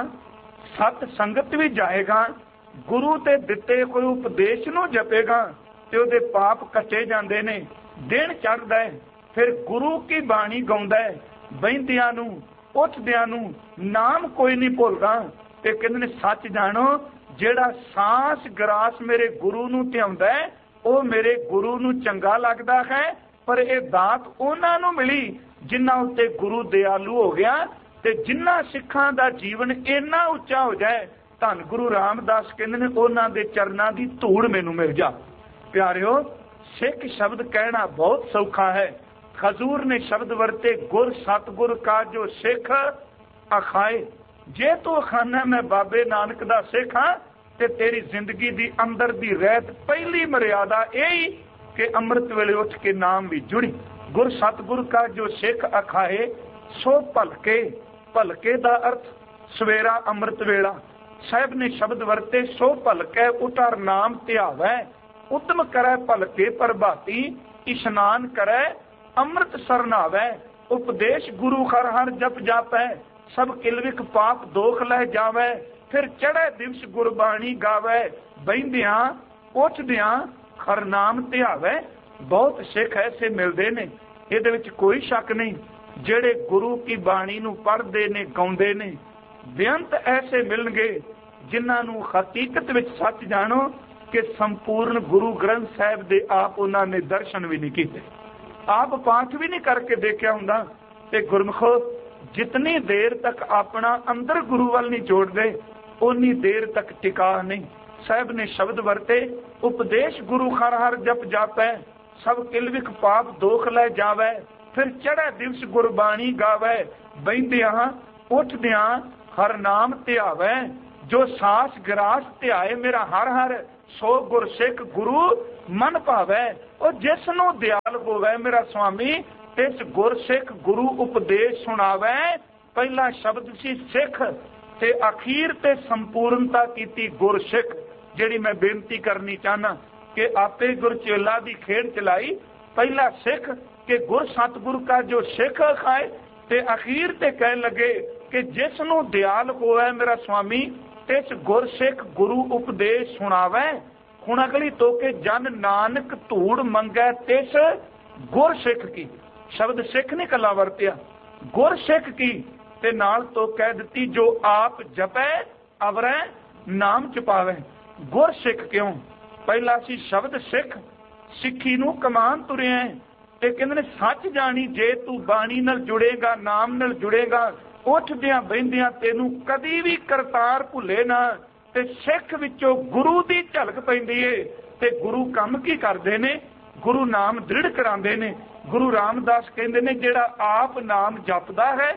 सत संगत भी जाएगा गुरु ते दिते कोई उपदेश नू जपेगा ते ओदे पाप कटे जांदे ने दिन चढ़दा है। फिर गुरु की बाणी गाउंदा है बहिंदियां नू उठदियां नू नाम कोई नहीं भुलदा। ते कहंदे सच जानो जेड़ा सांस ग्रास मेरे गुरु नू ध्याउंदा है ओ मेरे गुरु नू चंगा लगदा है। पर ये दात उन्हां नू मिली जिन्हां उत्ते गुरु दयालु हो गया ते जिन्हां सिखां दा जीवन इन्ना उच्चा हो जाए। धन गुरु रामदास कहंदे ने उन्हां दे चरनां दी धूड़ मैनू मिल जा। प्यारिओ सिख शब्द कहना बहुत सौखा है। खजूर ने शब्द वरते गुर सतगुर का जो सिख अखाए। जे तू अखाना मैं बाबे नानक दा सिख हाँ ते तेरी जिंदगी दी अंदर दी रहत पहली मर्यादा यही कि अमृत वेले उठ के नाम भी जुड़ी। गुर सतगुर का जो सिख अखाए सो भलके। भलके दा अर्थ सवेरा अमृत वेला। साहिब ने शब्द वरते सो भलके उठार नाम ध्यावै उद्यम करे भलके प्रभाती इशनान करे अमृत सरनावै। उपदेश गुरु हर हर जप जापै सब किलविक पाप दोख लह जावै। फिर चढ़े दिवस गुरबाणी गावै बहिंदियां उठदियां खर नाम ध्यावै। बहुत सिख ऐसे मिलते ने इहदे विच कोई शक नहीं जेड़े गुरु की बाणी नू पढ़दे ने गाउंदे ने। बेअंत ऐसे मिलणगे जिन्हां नू हकीकत विच सच जानो कि संपूर्ण गुरु ग्रंथ साहिब दे आप उन्हां ने दर्शन भी नहीं कीते आप पाठ भी नहीं करके देखिया हुंदा। ते गुरमुखो जितनी देर तक अपना अंदर गुरु वाल नहीं जोड़ते उन्नी देर तक टिका नहीं। साहब ने शब्द वरते उपदेश गुरु हर हर जप जापै सब किलविक पाप दोख लै जावै। फिर चढ़े दिवस गुरबाणी गावै बहिंदियां ਉੱਠਦਿਆਂ ਹਰ ਨਾਮ ਧਿਆਵੈ, ਜੋ ਸਾਸ ਗਰਾਸ ਧਿਆਏ ਮੇਰਾ ਹਰ ਹਰ, ਸੋ ਗੁਰਸਿੱਖ ਗੁਰੂ ਮਨ ਭਾਵੈ। ਉਹ ਜਿਸ ਨੂੰ ਦਿਆਲ ਹੋਵੇ ਮੇਰਾ ਸੁਆਮੀ, ਤਿਸ ਗੁਰਸਿੱਖ ਗੁਰੂ ਉਪਦੇਸ਼ ਸੁਣਾਵੈ। ਪਹਿਲਾ ਸ਼ਬਦ ਸੀ ਸਿੱਖ, ਤੇ ਅਖੀਰ ਤੇ ਸੰਪੂਰਨਤਾ ਕੀਤੀ ਗੁਰਸਿੱਖ। ਜਿਹੜੀ ਮੈਂ ਬੇਨਤੀ ਕਰਨੀ ਚਾਹਨਾ ਕਿ ਆਪੇ ਗੁਰਚੇਲਾ ਦੀ ਖੇਡ ਚਲਾਈ, ਪਹਿਲਾ ਸਿੱਖ ਕਿ ਗੁਰ ਸਤਿਗੁਰ ਕਾ ਜੋ ਸਿੱਖ ਖਾਏ, ਤੇ ਅਖੀਰ ਤੇ ਕਹਿਣ ਲੱਗੇ ਕਿ ਜਿਸ ਨੂੰ ਦਿਆਲ ਹੋਵੇ ਮੇਰਾ ਸੁਆਮੀ, ਤਿਸ ਗੁਰਸਿੱਖ ਗੁਰੂ ਉਪਦੇਸ਼ ਸੁਣਾਵੈ। ਹੁਣ ਅਗਲੀ ਤੋਕੇ ਜਨ ਨਾਨਕ ਧੂੜ ਮੰਗੈ ਤਿਸ ਗੁਰਸਿੱਖ ਕੀ। ਸ਼ਬਦ ਸਿੱਖ ਨੇ ਕੱਲਾ ਵਰਤਿਆ, ਗੁਰਸਿੱਖ ਕੀ, ਤੇ ਨਾਲ ਤੋਂ ਕਹਿ ਦਿੱਤੀ ਜੋ ਆਪ ਜਪੈ ਅਵਰੈ ਨਾਮ ਜਪਾਵੈ। ਗੁਰਸਿੱਖ ਕਿਉਂ? ਪਹਿਲਾ ਸੀ ਸ਼ਬਦ ਸਿੱਖ, ਸਿੱਖੀ ਨੂੰ ਕਮਾਨ ਤੁਰਿਆ, ਤੇ ਕਹਿੰਦੇ ਨੇ ਸੱਚ ਜਾਣੀ ਜੇ ਤੂੰ ਬਾਣੀ ਨਾਲ ਜੁੜੇਗਾ, ਨਾਮ ਨਾਲ ਜੁੜੇਗਾ, ਉੱਠਦਿਆਂ ਬਹਿੰਦਿਆਂ ਤੈਨੂੰ ਕਦੀ ਵੀ ਕਰਤਾਰ ਭੁੱਲੇ ਨਾ। ਤੇ ਸਿੱਖ ਵਿੱਚੋਂ ਗੁਰੂ ਦੀ ਝਲਕ ਪੈਂਦੀ ਏ। ਤੇ ਗੁਰੂ ਕੰਮ ਕੀ ਕਰਦੇ ਨੇ? ਗੁਰੂ ਨਾਮ ਦ੍ਰਿੜ ਕਰਾਉਂਦੇ ਨੇ। ਗੁਰੂ ਰਾਮਦਾਸ ਕਹਿੰਦੇ ਨੇ ਜਿਹੜਾ ਆਪ ਨਾਮ ਜਪਦਾ ਹੈ,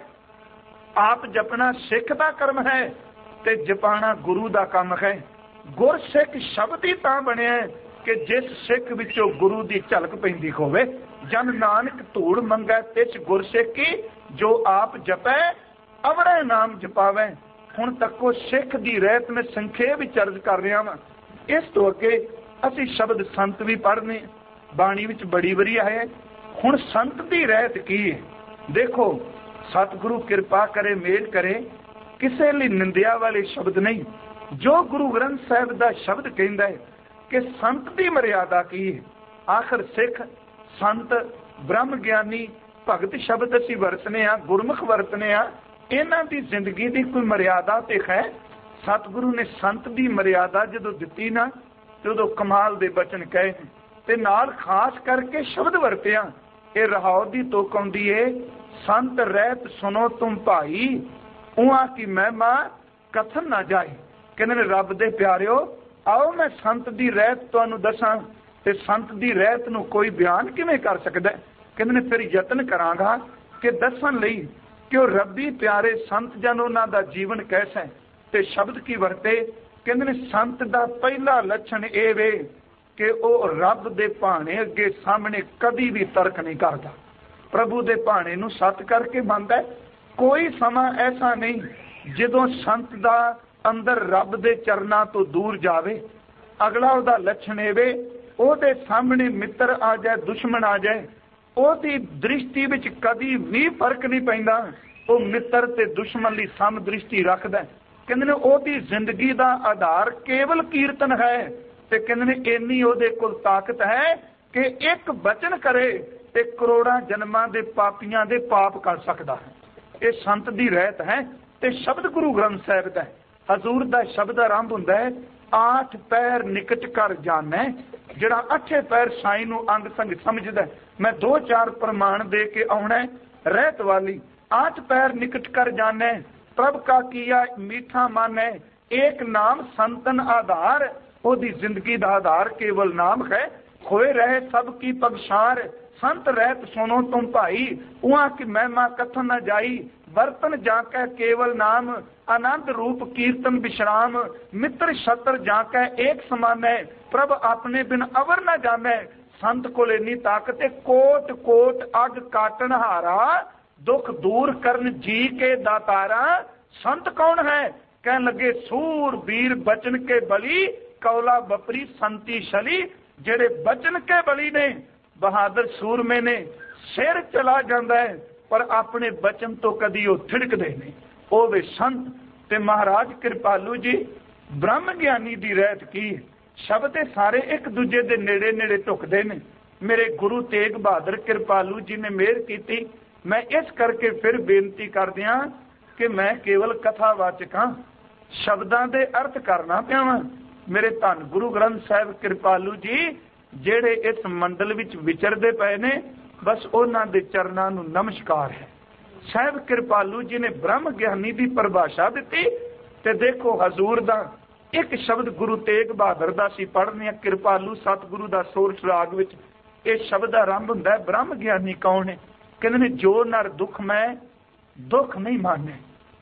ਆਪ ਜਪਣਾ ਸਿੱਖ ਦਾ ਕਰਮ ਹੈ, ਤੇ ਜਪਾਣਾ ਗੁਰੂ ਦਾ ਕੰਮ ਹੈ। ਗੁਰਸਿੱਖ ਸ਼ਬਦ ਹੀ ਤਾਂ ਬਣਿਆ ਕਿ ਜਿਸ ਸਿੱਖ ਵਿੱਚੋਂ ਗੁਰੂ ਦੀ ਝਲਕ ਪੈਂਦੀ ਹੋਵੇ। ਜਨ ਨਾਨਕ ਧੂੜ ਮੰਗੈ ਤਿਸ ਗੁਰਸਿੱਖ ਕੀ, ਜੋ ਆਪ ਜਪੈ ਅਵੜੈ ਨਾਮ ਜਪਾਵੈ। ਹੁਣ ਤੱਕੋ ਸਿੱਖ ਦੀ ਰਹਿਤ ਮੈਂ ਸੰਖੇਪ ਵਿੱਚ ਅਰਜ਼ ਕਰ ਰਿਹਾ ਵਾਂ। ਇਸ ਤੋਂ ਅੱਗੇ ਅਸੀਂ ਸ਼ਬਦ ਸੰਤ ਵੀ ਪੜ੍ਹਨੇ, ਬਾਣੀ ਵਿੱਚ ਬੜੀ ਵਾਰੀ ਆਇਆ। ਹੁਣ ਸੰਤ ਦੀ ਰਹਿਤ ਕੀ ਹੈ? ਦੇਖੋ, ਸਤਿਗੁਰੂ ਕਿਰਪਾ ਕਰੇ, ਮੇਲ ਕਰੇ, ਕਿਸੇ ਲਈ ਨਿੰਦਿਆ ਵਾਲੇ ਸ਼ਬਦ ਨਹੀਂ। ਜੋ ਗੁਰੂ ਗ੍ਰੰਥ ਸਾਹਿਬ ਦਾ ਸ਼ਬਦ ਕਹਿੰਦਾ ਹੈ ਕਿ ਸੰਤ ਦੀ ਮਰਿਆਦਾ ਕੀ ਹੈ। ਆਖਰ ਸਿੱਖ, ਸੰਤ, ਬ੍ਰਹਮ ਗਿਆਨੀ, ਭਗਤ ਸ਼ਬਦ ਅਸੀਂ ਵਰਤਨੇ ਆ, ਗੁਰਮੁਖ ਵਰਤਨੇ ਆ। ਇਹਨਾਂ ਦੀ ਜ਼ਿੰਦਗੀ ਦੀ ਕੋਈ ਮਰਿਆਦਾ ਤੇ ਹੈ? ਸਤਿਗੁਰੂ ਨੇ ਸੰਤ ਦੀ ਮਰਿਆਦਾ ਜਦੋਂ ਦਿੱਤੀ ਨਾ, ਤੇ ਉਦੋਂ ਕਮਾਲ ਦੇ ਬਚਨ ਕਹੇ, ਤੇ ਨਾਲ ਖਾਸ ਕਰਕੇ ਸ਼ਬਦ ਵਰਤਿਆ। ਇਹ ਰਹਾਉ ਦੀ ਤੁਕ ਆਉਂਦੀ ਏ, ਸੰਤ ਰਹਿਤ ਸੁਨੋ ਤੁਮ ਭਾਈ, ਉਹਾਂ ਕੀ ਮਹਿਮਾ ਕਥਨ ਨਾ ਜਾਏ। ਕਹਿੰਦੇ ਨੇ ਰੱਬ ਦੇ ਪਿਆਰਿਓ, ਆਓ ਮੈਂ ਸੰਤ ਦੀ ਰਹਿਤ ਤੁਹਾਨੂੰ ਦੱਸਾਂ। ਤੇ ਸੰਤ ਦੀ ਰਹਿਤ ਨੂੰ ਕੋਈ ਬਿਆਨ ਕਿਵੇਂ ਕਰ ਸਕਦਾ? ਕਹਿੰਦੇ ਨੇ ਫਿਰ ਯਤਨ ਕਰਾਂਗਾ ਕਿ ਦੱਸਣ ਲਈ ਕਿ ਉਹ ਰੱਬੀ ਪਿਆਰੇ ਸੰਤ ਜਨ, ਉਹਨਾਂ ਦਾ ਜੀਵਨ ਕੈਸਾ ਹੈ। ਤੇ ਸ਼ਬਦ ਕੀ ਵਰਤੇ? ਕਹਿੰਦੇ ਨੇ ਸੰਤ ਦਾ ਪਹਿਲਾ ਲੱਛਣ ਇਹ ਵੇ ਕਿ ਉਹ ਰੱਬ ਦੇ ਭਾਣੇ ਅੱਗੇ ਸਾਹਮਣੇ ਕਦੀ ਵੀ ਤਰਕ ਨਹੀਂ ਕਰਦਾ। ਪ੍ਰਭੂ ਦੇ ਭਾਣੇ ਨੂੰ ਸੱਤ ਕਰਕੇ ਮੰਨਦਾ। ਕੋਈ ਸਮਾਂ ਐਸਾ ਨਹੀਂ ਜਦੋਂ ਸੰਤ ਦਾ ਅੰਦਰ ਰੱਬ ਦੇ ਚਰਨਾਂ ਤੋਂ ਦੂਰ ਜਾਵੇ। ਅਗਲਾ ਉਹਦਾ ਲੱਛਣ ਇਹ ਵੇ, ਉਹਦੇ ਸਾਹਮਣੇ ਮਿੱਤਰ ਆ ਜਾਏ, ਦੁਸ਼ਮਣ ਆ ਜਾਏ, ਉਹਦੀ ਦ੍ਰਿਸ਼ਟੀ ਵਿੱਚ ਕਦੀ ਵੀ ਫਰਕ ਨਹੀਂ ਪੈਂਦਾ। ਉਹ ਮਿੱਤਰ ਤੇ ਦੁਸ਼ਮਣ ਲਈ ਸਮ ਦ੍ਰਿਸ਼ਟੀ ਰੱਖਦਾ। ਕਹਿੰਦੇ ਨੇ ਉਹਦੀ ਜ਼ਿੰਦਗੀ ਦਾ ਆਧਾਰ ਕੇਵਲ ਕੀਰਤਨ ਹੈ। ਤੇ ਕਹਿੰਦੇ ਨੇ ਇੰਨੀ ਉਹਦੇ ਕੋਲ ਤਾਕਤ ਹੈ ਕਿ ਇੱਕ ਬਚਨ ਕਰੇ ਤੇ ਕਰੋੜਾਂ ਜਨਮਾਂ ਦੇ ਪਾਪੀਆਂ ਦੇ ਪਾਪ ਕਰ ਸਕਦਾ ਹੈ। ਇਹ ਸੰਤ ਦੀ ਰਹਿਤ ਹੈ। ਤੇ ਸ਼ਬਦ ਗੁਰੂ ਗ੍ਰੰਥ ਸਾਹਿਬ ਦਾ, ਹਜ਼ੂਰ ਦਾ ਸ਼ਬਦ ਆਰੰਭ ਹੁੰਦਾ ਹੈ, ਆਠ ਪੈਰ ਨਿਕਟ ਕਰ ਜਾਣੈ। ਜਿਹੜਾ ਅੱਠੇ ਪੈਰ ਸਾਈਂ ਨੂੰ ਅੰਗ ਸੰਗ ਸਮਝਦਾ, ਮੈਂ 2-4 ਪ੍ਰਮਾਣ ਦੇ ਕੇ ਆਉਣਾ। ਰਹਿਤ ਵਾਲੀ आठ पैर निकट कर जाने, प्रभ का किया मीठा माने, एक नाम संतन आधार। ओदी जिंदगी दा आधार केवल नाम है। खोए रहे सब की पगशार, संत रहत सुनो तुम भाई, उहाँ की महिमा कथन न जाई। बर्तन जाके केवल नाम, आनंद रूप कीर्तन विश्राम। मित्र शत्र जाके एक समान है, प्रभ अपने बिन अवर न जाने। संत को इन्नी ताकत है, कोट कोट अग काटन हारा, दुख दूर करन जी के दातारा। संत कौन है? कहन लगे सूर वीर बचन के बली, कौला बपरी संती शली। जेड़े बचन के बली ने, बहादुर सूरमे ने, सिर चला जाता है पर अपने बचन तो कदी वो थिड़कदे नहीं। वो वे संत। ते महाराज कृपालू जी ब्रह्म ज्ञानी दी रहत की शब्द सारे एक दूजे दे नेड़े नेड़े टुकदे ने। मेरे गुरु तेग बहादुर कृपालू जी ने मेहर की। मैं इस करके फिर बेनती कर दिया कि मैं केवल कथावाचक हाँ, शब्दां दे अर्थ करना पिया वां। मेरे धन गुरु ग्रंथ साहिब कृपालू जी जेड़े इस मंडल विच विचरदे पए ने, बस उन्हां दे चरनां नूं नमस्कार है। साहिब कृपालू जी ने ब्रह्म ज्ञानी की परिभाषा दी। ते देखो हजूर दा एक शब्द गुरु तेग बहादुर दा सी पढ़ने, कृपालू सतगुरु दा सोरठ राग विच इस शब्द आरंभ हुंदा है। ब्रह्म ज्ञानी कौन है? कहते ने जो नर दुख में दुख नहीं माने,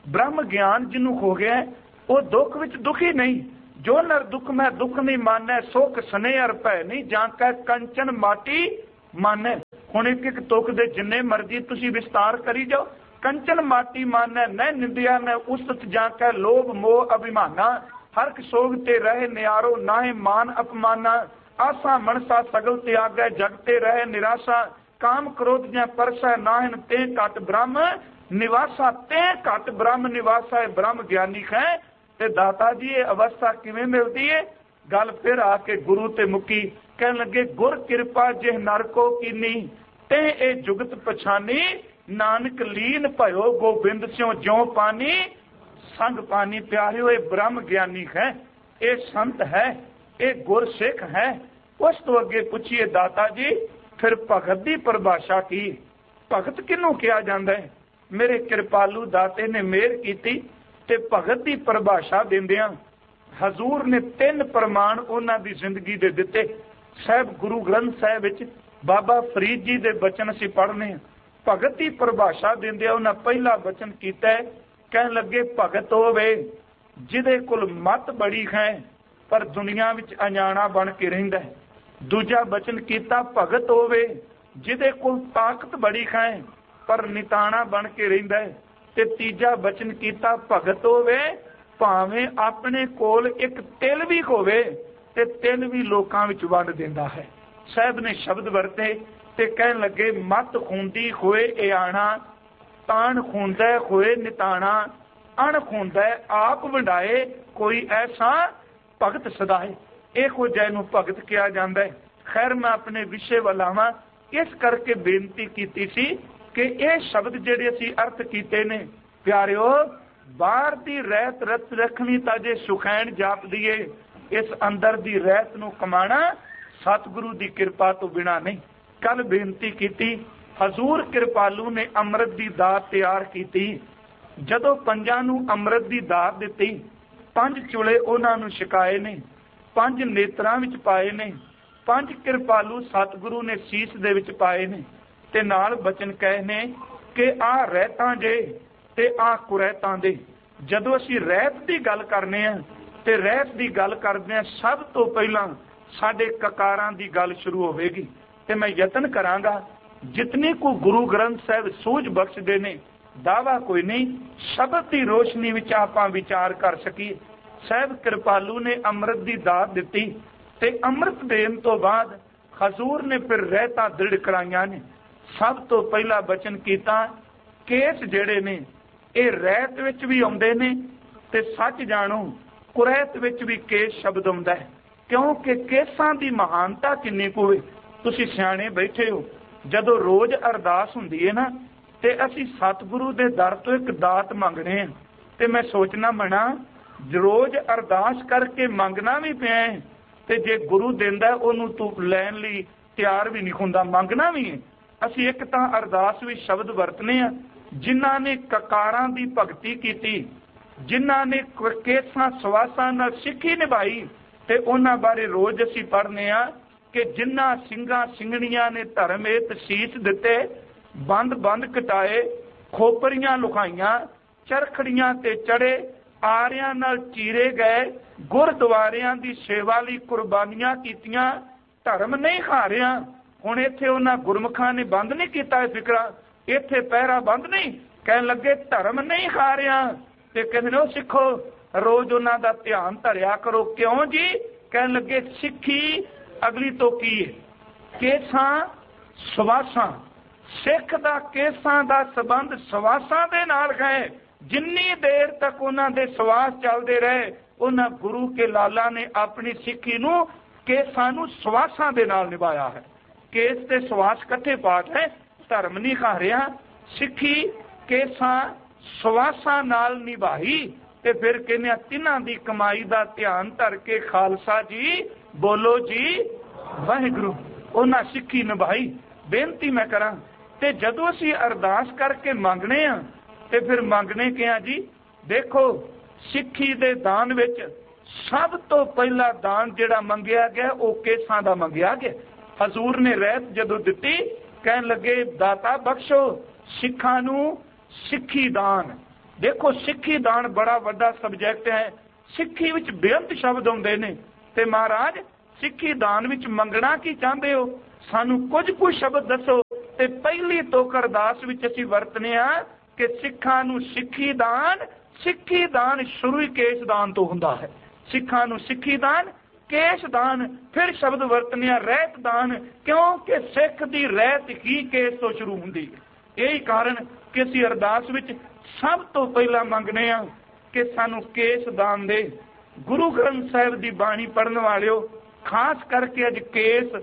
ब्रह्म ज्ञान जिन्हों हो गया वो दुख विच दुखी नहीं। जो नर दुख में दुख नहीं माने, सुख स्नेह अर भय नहीं जांकै कंचन माटी माने। हुण एक एक तुक दे जिन्ने मर्जी तुसी विस्तार करी जाओ। कंचन माटी माने न निंदिया न उस्तत जांकै लोभ मोह अभिमाना। हरक सोग ते रहे न्यारो नाहे मान अपमाना। आसा मनसा सगल त्यागै जगते रहे निराशा। काम क्रोध ज्यां परसै नाहन ते घट ब्रह्म निवासा। ते घट ब्रह्म निवासा है ब्रह्म ज्ञानी है। ते दाता जी ये अवस्था किवें मिलती है? गल फिर आके गुरु ते मुकी कहन लगे गुर कृपा जिह नर को कीनी ते ए जुगत पछानी। नानक लीन भयो गोबिंद स्यों ज्यों पानी। संग पानी प्यारियो ये ब्रह्म ज्ञानी है, ये संत है, ये गुर सिख है। उस तो अगे पूछिए दाता जी फिर भगत की परिभाषा की? भगत किनू कहा जाता है? मेरे कृपालू दाते ने मेहर की ते भगत की परिभाषा देंदियां हजूर ने 3 प्रमाण उन्हां दी जिंदगी दे दिते। साहब गुरु ग्रंथ साहिब विच बाबा फरीद जी दे बचन असीं पढ़ने। भगत की परिभाषा देंदियां उन्हां पहला वचन कीता है, कहन लगे भगत होवे जिहदे कोल मत बड़ी है पर दुनिया विच अजाणा बन के रहिंदा है। दूजा वचन कीता भगत होवे जिहदे कोल ताकत बड़ी है पर निताणा बन के रहिंदा है। ते तीजा वचन कीता भगत होवे भावें अपने कोल एक तिल भी होवे ते तिल भी लोकां विच वंड दिंदा है। साहब ने शब्द वरते ते कहन लगे मत खूंदी होए इयाणा। तान खूंदा होए निताणा। अण खूंदा आप वंडाए कोई ऐसा भगत सदाए। इहो जिहे नूं भगत कहा जांदा है। खैर मैं अपने विषय वल आवां, इस करके बेनती कीती सी कि ये शब्द जिहड़े असीं अर्थ कीते ने प्यारिओ बाहर दी रहत रत रखनी तां जे सुखैन जाप दीए, इस अंदर दी रहत नूं कमाना सतगुरु दी कृपा तो बिना नहीं। कल बेनती कीती हजूर कृपालू ने अमृत दी दात तैयार कीती। जदों पंजां नूं अमृत दी दात दित्ती, 5 चुले उन्हां नूं छकाए ने, 5 नेत्रां विच पाए ने, 5 कृपालू सतगुरु ने सीस दे विच पाए ने ते नाल बचन कहे ने कि आ रहतां जे ते आ कुरैतां दे। जदों असीं रहत दी गल करने आ ते रहत दी गल करदे आ सब तो पहलां साडे ककारां दी गल शुरू होवेगी ते मैं यतन करांगा जितनी को गुरु ग्रंथ साहिब सूझ बख्शदे ने दावा कोई नहीं, शब्द की रोशनी विच आपां विचार कर सकीए। साहिब कृपालू ने अमृत दी दात दित्ती ते अमृत देण तो बाद हजूर ने फिर रहतां दृढ़ कराईयां ने। सब तो पहला बचन कीता केस जेड़े ने ये रहत विच भी आउंदे ने ते सच जाणो कुरैत विच भी केस शब्द आउंदा है, क्योंकि केसां दी महानता किन्नी कुवे। तुसीं सियाणे बैठे हो, जदों रोज अरदास हुंदी है ना ते असीं सतगुरु दे दर तो एक दात मंगणे आ ते मैं सोचना मना रोज अरदास करके मंगना भी पिया है ते जे गुरु दिंदा ओनूं तूं लैण लई तैयार भी नहीं हुंदा, मंगना भी है। असीं एक तां अरदास भी शब्द वरतने आ जिन्हां ने ककारां दी भगती कीती, जिन्हां ने केसां सवासां नाल सिੱਖੀ निभाई ते उन्हां बारे रोज असीं पढ़ने आ कि जिन्हां ਸਿੰਘਾਂ ਸਿੰਘਣੀਆਂ ने धर्म हेत सीस दिते, बंद बंद कटाए, खोपरियां लुकाइयां, चरखड़ियां ते चढ़े, आरियां नाल चीरे गए, गुरद्वारियां दी सेवा लई कुर्बानियां कीतियां, धर्म नहीं हारिया। हुण इत्थे उन्हां गुरमुखां ने बंद नहीं कीता है फिकरा, इत्थे पहरा बंद नहीं, कहन लगे धर्म नहीं हारिया ते कहंदे ने सिखो रोज उन्हां दा ध्यान धरिया करो। क्यों जी? कहन लगे सिੱਖੀ अगली तो की है केसां सवासां। सिख दा केसां दा संबंध सवासां दे नाल है। जिन्नी देर तक उन्हां दे सवास चलदे रहे उन्हां गुरु के लाला ने अपनी सिੱਖੀ नूं केसां नूं सवासां दे नाल निभाया है। केस ते सवास कट्ठे पाठ है, धर्म नहीं हारिया, सिੱਖੀ केसां सवासां नाल निभाई ते फिर कहने तिन्हां दी कमाई दा ध्यान धर के खालसा जी बोलो जी वाहिगुरू। उन्हां सिੱਖੀ निभाई। बेनती मैं करा ते जदों असीं अरदास करके मंगने आ ते फिर मंगने क्या जी? देखो सिੱਖੀ दे दान विच सब तो पहला दान जिहड़ा मंगिया गया वो केसां दा मंगिया गया। हजूर ने रहत जदों दित्ती कहन लगे दाता बख्शो सिੱਖਾਂ नूं सिੱਖੀ दान। देखो सिक्खी दान बड़ा वड्डा सबजैक्ट है, सिक्खी विच बेअंत शब्द आउंदे ने ते महाराज सिक्खी दान विच मंगना की चाहते हो, सानू कुछ शब्द दसो। ते पहली तोक अरदास विच असीं वरतने आ कि सिक्खां नूं सिक्खी दान शुरू ही केश दान तो हुंदा है। सिक्खां नूं सिक्खी दान, केश दान, फिर शब्द वरतने आ रहत दान, क्योंकि सिख दी रहत ही केश तो शुरू हुंदी है। यही कारण कि असीं अरदास विच सब तो पहला मंगने आ कि सानू केश दान दे। गुरु ग्रंथ साहिब दी बाणी पढ़न वालिओ, खास करके अज केस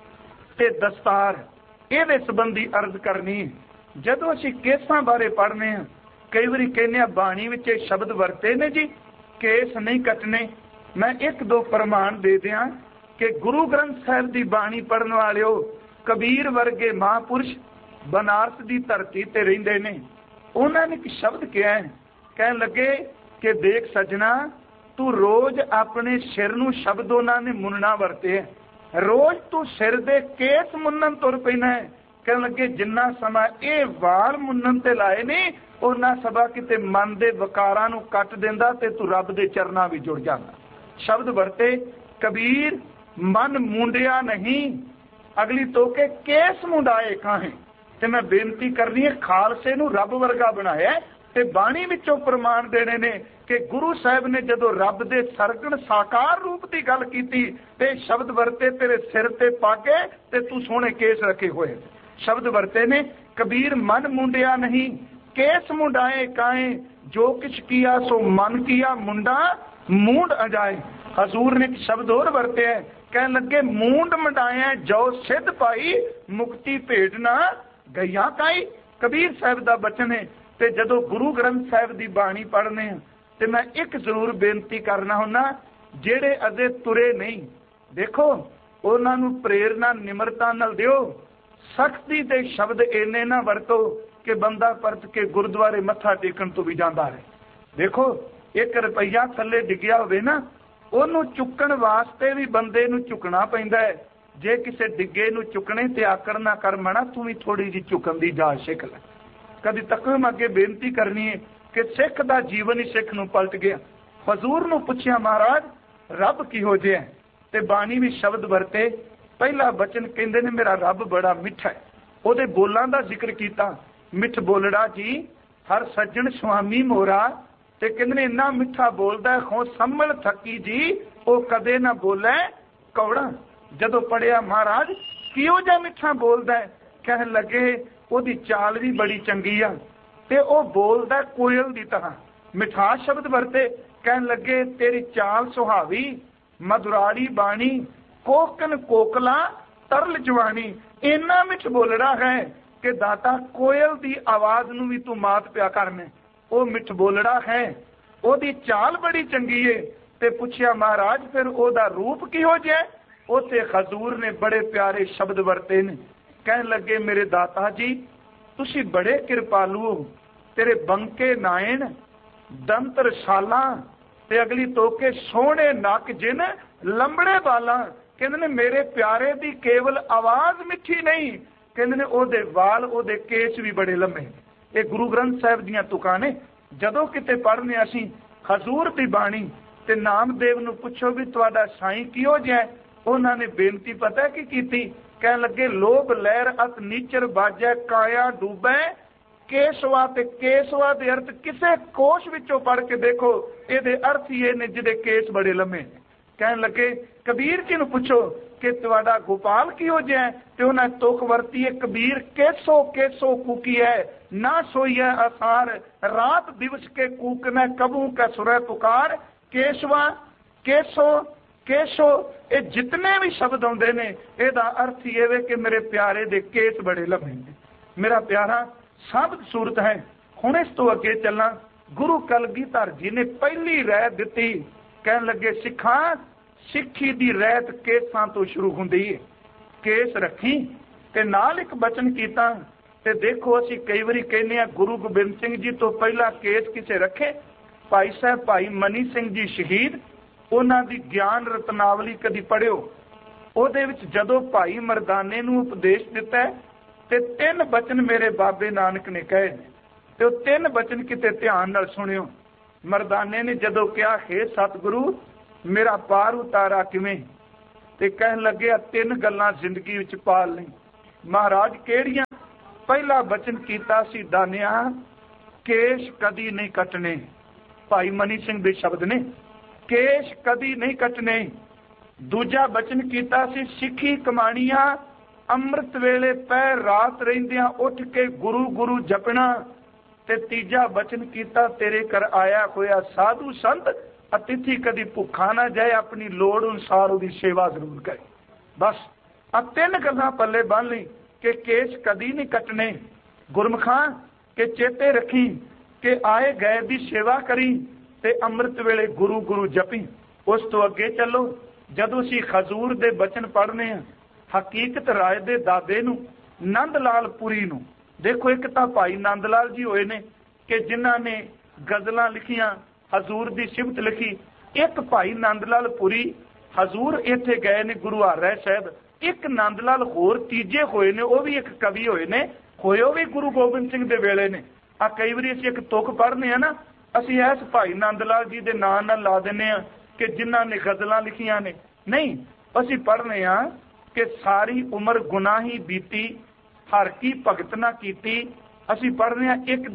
ते दस्तार ਇਹਦੇ संबंधी अर्ज करनी है। जदों असीं केसां बारे पढ़ने हैं, कई बारी कहने बाणी विच शब्द वरते ने जी केस नहीं कटने। मैं एक दो प्रमाण दे दियां कि गुरु ग्रंथ साहिब दी बाणी पढ़न वालिओ, कबीर वर्गे महापुरुष बनारस दी धरती ते रहिंदे ने। उन्होंने एक शब्द कहा है, कहन लगे कि देख सजना तू रोज अपने सिर नूं शब्द उन्होंने मुनना वरते है, रोज तू सिर दे केस मुन्नन तुर पैना है। कहन लगे जिन्ना समा ये वाल मुन्नन ते लाए ने, उन्ना सभा किते मन दे वकारां नूं कट देंदा ते तू रब दे चरनां विच जुड़ जांदा। शब्द वरते कबीर मन मुंडिया नहीं, अगली तो के केस मुंडाए काहे। ते मैं बेनती करनी है, खालसे नूं रब वर्गा बनाया ते बाणी विचों प्रमाण देने ने कि गुरु साहिब ने जदों रब दे सरगण साकार रूप की गल कीती ते शब्द वरते तेरे सिर ते पागे ते तू सोहणे केस रखे हुए। शब्द वरते ने कबीर मन मुंडिया नहीं, केस मुंडाए काए, जो किछ किया सो मन किया, मुंडा मूंड अजाए। हजूर ने एक शब्द और वरते है, कहन लगे मूंड मुंडाया जो सिद्ध पाई, मुक्ति भेटना गईया काई। कबीर साहिब दा बचन है। ते जदों गुरु ग्रंथ साहिब दी बाणी पढ़ने ते मैं एक जरूर बेनती करना हुन्ना, जेड़े अजे तुरे नहीं, देखो उन्हां नूं प्रेरणा निमरता नाल दिओ। सख्ती दे शब्द इन्ने ना वरतो कि बंदा परत के गुरुद्वारे मत्था टेकण तो भी जांदा है। देखो 1 रुपया थल्ले डिग्या होवे ना, ओनू चुकण वास्ते भी बंदे नूं झुकना पैंदा है। जे किसे डिग्गे नूं चुकने ते आकर ना कर मना, तू भी थोड़ी जी झुकण दी जाच सिख ले। कदी तकम अगे बेनती करनी है कि सिख दा जीवन ही सिख नूं पलट गया। हजूर नूं पुछया महाराज रब किहो जिहा है, ते बाणी भी शब्द वरते। पहला बचन कहंदे ने मेरा रब बड़ा मिठा है। ओहदे बोलां दा जिक्र कीता, मिठ बोलड़ा जी हर सज्जन स्वामी मोरा, ते कहंदे ने इन्ना मिठा बोलदा है खो संभल थकी जी ओ कदे ना बोले कौड़ा। जदों पढ़िया महाराज किहो जिहा मिठा बोलदा है, कहन लगे ओहदी चाल भी बड़ी चंगी आ ते ओ बोलदा कोयल दी तरह। मिठास शब्द वरते, कहन लगे तेरी चाल सुहावी, मधुराड़ी बाणी, कोकन कोकला तरल जवानी। इन्ना मिठ बोलड़ा है कि दाता कोयल दी आवाज नूं भी तू मात पिया करने। ओ मिठ बोलड़ा है, ओहदी चाल बड़ी चंगी है। ते पुछया महाराज फिर ओहदा रूप किहो जिहा? उत्थे हजूर ने बड़े प्यारे शब्द वरते ने। कहन लगे मेरे दाता जी तुसी बड़े कृपालु हो, तेरे बंके नायन दंत रसाला ते अगली तोके सोहणे नक जिन लंबड़े बाला। कहंदे ने मेरे प्यारे दी केवल आवाज मिठी नहीं, कहंदे ने ओहदे वाल ओहदे केस भी बड़े लंबे। ये गुरु ग्रंथ साहिब दीयां तुकां ने। जदों किते पढ़ने असीं हजूर दी बाणी ते नामदेव नूं पुछो भी तुहाडा साईं किहो जिहा है, उन्हां ने बेनती पता की कीती, कहन लगे लोभ लहर अत नीचर बाजै काया डूबै केसवा। ते केसवा दे अर्थ किसे कोश विचों पढ़ के देखो, इहदे अर्थ ये ने जिहदे केस बड़े लम्मे। कहन लगे कबीर जी नूं पुछो कि तुहाडा गोपाल किहो जिहा है, ते उन्हां तुक वरती है कबीर केसो केसो कूकी है, ना सोईए आसार, रात दिवस के कूकने कबू का सुरै पुकार। केसवा केसो केसो ये जितने भी शब्द आउंदे ने इहदा अर्थ ये वे कि मेरे प्यारे दे केस बड़े लम्मे ने। मेरा प्यारा साबित सूरत है। हुण इस तो अगे चलना। गुरु कलगीधर जी ने पहली रहत दिती, कहन लगे सिखां सिक्खी दी रहत केसां तो शुरू हुंदी है। केस रखी ते नाल एक बचन कीता। ते देखो असीं कई वारी कहने आ गुरु गोबिंद सिंह जी तो पहला केस किसे रखे? भाई साहब भाई मनी सिंह जी शहीद, उन्हां दी ज्ञान रत्नावली कदी पढ़ियो। ਉਹਦੇ ਵਿੱਚ ਜਦੋਂ ਭਾਈ ਮਰਦਾਨੇ ਨੂੰ ਉਪਦੇਸ਼ ਦਿੱਤਾ ਤੇ 3 ਬਚਨ ਮੇਰੇ ਬਾਬੇ ਨਾਨਕ ਨੇ ਕਹੇ। ਤੇ ਉਹ ਤਿੰਨ ਬਚਨ ਕਿਤੇ ਧਿਆਨ ਨਾਲ ਸੁਣਿਓ। ਮਰਦਾਨੇ ਨੇ ਜਦੋਂ ਕਿਹਾ, ਹੇ ਸਤਿਗੁਰੂ ਮੇਰਾ ਪਾਰ ਉਤਾਰਾ ਕਿਵੇਂ? ਤੇ ਕਹਿਣ ਲੱਗਿਆ, ਤਿੰਨ ਗੱਲਾਂ ਜ਼ਿੰਦਗੀ ਵਿੱਚ ਪਾਲ ਲਈ। ਮਹਾਰਾਜ ਕਿਹੜੀਆਂ? ਪਹਿਲਾ ਬਚਨ ਕੀਤਾ ਸੀ ਦਾਨਿਆ, ਕੇਸ਼ ਕਦੀ ਨਹੀਂ ਕੱਟਣੇ। ਭਾਈ ਮਨੀ ਸਿੰਘ ਦੇ ਸ਼ਬਦ ਨੇ, ਕੇਸ਼ ਕਦੀ ਨਹੀਂ ਕੱਟਣੇ। ਦੂਜਾ ਬਚਨ ਕੀਤਾ ਸੀ ਸਿੱਖੀ ਕਮਾਣੀਆਂ, ਅੰਮ੍ਰਿਤ ਵੇਲੇ ਪਹਿਰ ਰਾਤ ਰਹਿੰਦਿਆਂ ਉੱਠ ਕੇ ਗੁਰੂ ਗੁਰੂ ਜਪਣਾ। ਤੇ ਤੀਜਾ ਬਚਨ ਕੀਤਾ, ਤੇਰੇ ਘਰ ਆਇਆ ਹੋਇਆ ਸਾਧੂ ਸੰਤ ਅਤਿਥੀ ਕਦੀ ਭੁੱਖਾ ਨਾ ਜਾਏ, ਆਪਣੀ ਲੋੜ ਅਨੁਸਾਰ ਉਹਦੀ ਸੇਵਾ ਜ਼ਰੂਰ ਕਰੇ। ਬਸ ਆ ਤਿੰਨ ਗੱਲਾਂ ਪੱਲੇ ਬੰਨ ਲਈ ਕਿ ਕੇਸ ਕਦੀ ਨਹੀਂ ਕੱਟਣੇ। ਗੁਰਮੁਖਾਂ ਕਿ ਚੇਤੇ ਰੱਖੀ ਕਿ ਆਏ ਗਏ ਦੀ ਸੇਵਾ ਕਰੀ ਤੇ ਅੰਮ੍ਰਿਤ ਵੇਲੇ ਗੁਰੂ ਗੁਰੂ ਜਪੀ। ਉਸ ਤੋਂ ਅੱਗੇ ਚੱਲੋ, ਜਦੋਂ ਅਸੀਂ ਹਜ਼ੂਰ ਦੇ ਬਚਨ ਪੜ੍ਹਨੇ ਆ, ਹਕੀਕਤ ਰਾਏ ਦੇ ਦਾਦੇ ਨੂੰ, ਨੰਦ ਲਾਲ ਪੁਰੀ ਨੂੰ ਦੇਖੋ। ਇੱਕ ਤਾਂ ਭਾਈ ਨੰਦ ਲਾਲ ਜੀ ਹੋਏ ਨੇ ਕਿ ਜਿਨ੍ਹਾਂ ਨੇ ਗਜ਼ਲਾਂ ਲਿਖੀਆਂ, ਹਜ਼ੂਰ ਦੀ ਸਿਫਤ ਲਿਖੀ। ਇੱਕ ਭਾਈ ਨੰਦ ਲਾਲ ਪੁਰੀ ਹਜ਼ੂਰ ਇੱਥੇ ਗਏ ਨੇ ਗੁਰੂ ਹਰਿ ਸਾਹਿਬ। ਇੱਕ ਨੰਦ ਲਾਲ ਹੋਰ ਤੀਜੇ ਹੋਏ ਨੇ, ਉਹ ਵੀ ਇੱਕ ਕਵੀ ਹੋਏ ਨੇ, ਹੋਏ ਉਹ ਵੀ ਗੁਰੂ ਗੋਬਿੰਦ ਸਿੰਘ ਦੇ ਵੇਲੇ ਨੇ। ਆ ਕਈ ਵਾਰੀ ਅਸੀਂ ਇੱਕ ਤੁਕ ਪੜ੍ਹਨੇ ਆ ਨਾ, ਅਸੀਂ ਇਸ ਭਾਈ ਨੰਦ ਲਾਲ ਜੀ ਦੇ ਨਾਂ ਨਾਲ ਲਾ ਦਿੰਦੇ ਆ ਕਿ ਜਿਨ੍ਹਾਂ ਨੇ ਗਜ਼ਲਾਂ ਲਿਖੀਆਂ ਨੇ। ਨਹੀਂ, ਅਸੀਂ ਪੜ੍ਹਨੇ ਆ ਕਿ ਸਾਰੀ ਉਮਰ ਗੁਨਾਹੀ ਬੀਤੀ, ਹਰ ਕੀ ਭਗਤ ਨਾ ਕੀਤੀ। ਅਸੀਂ ਪੜ੍ਹਨੇ ਆ ਇੱਕ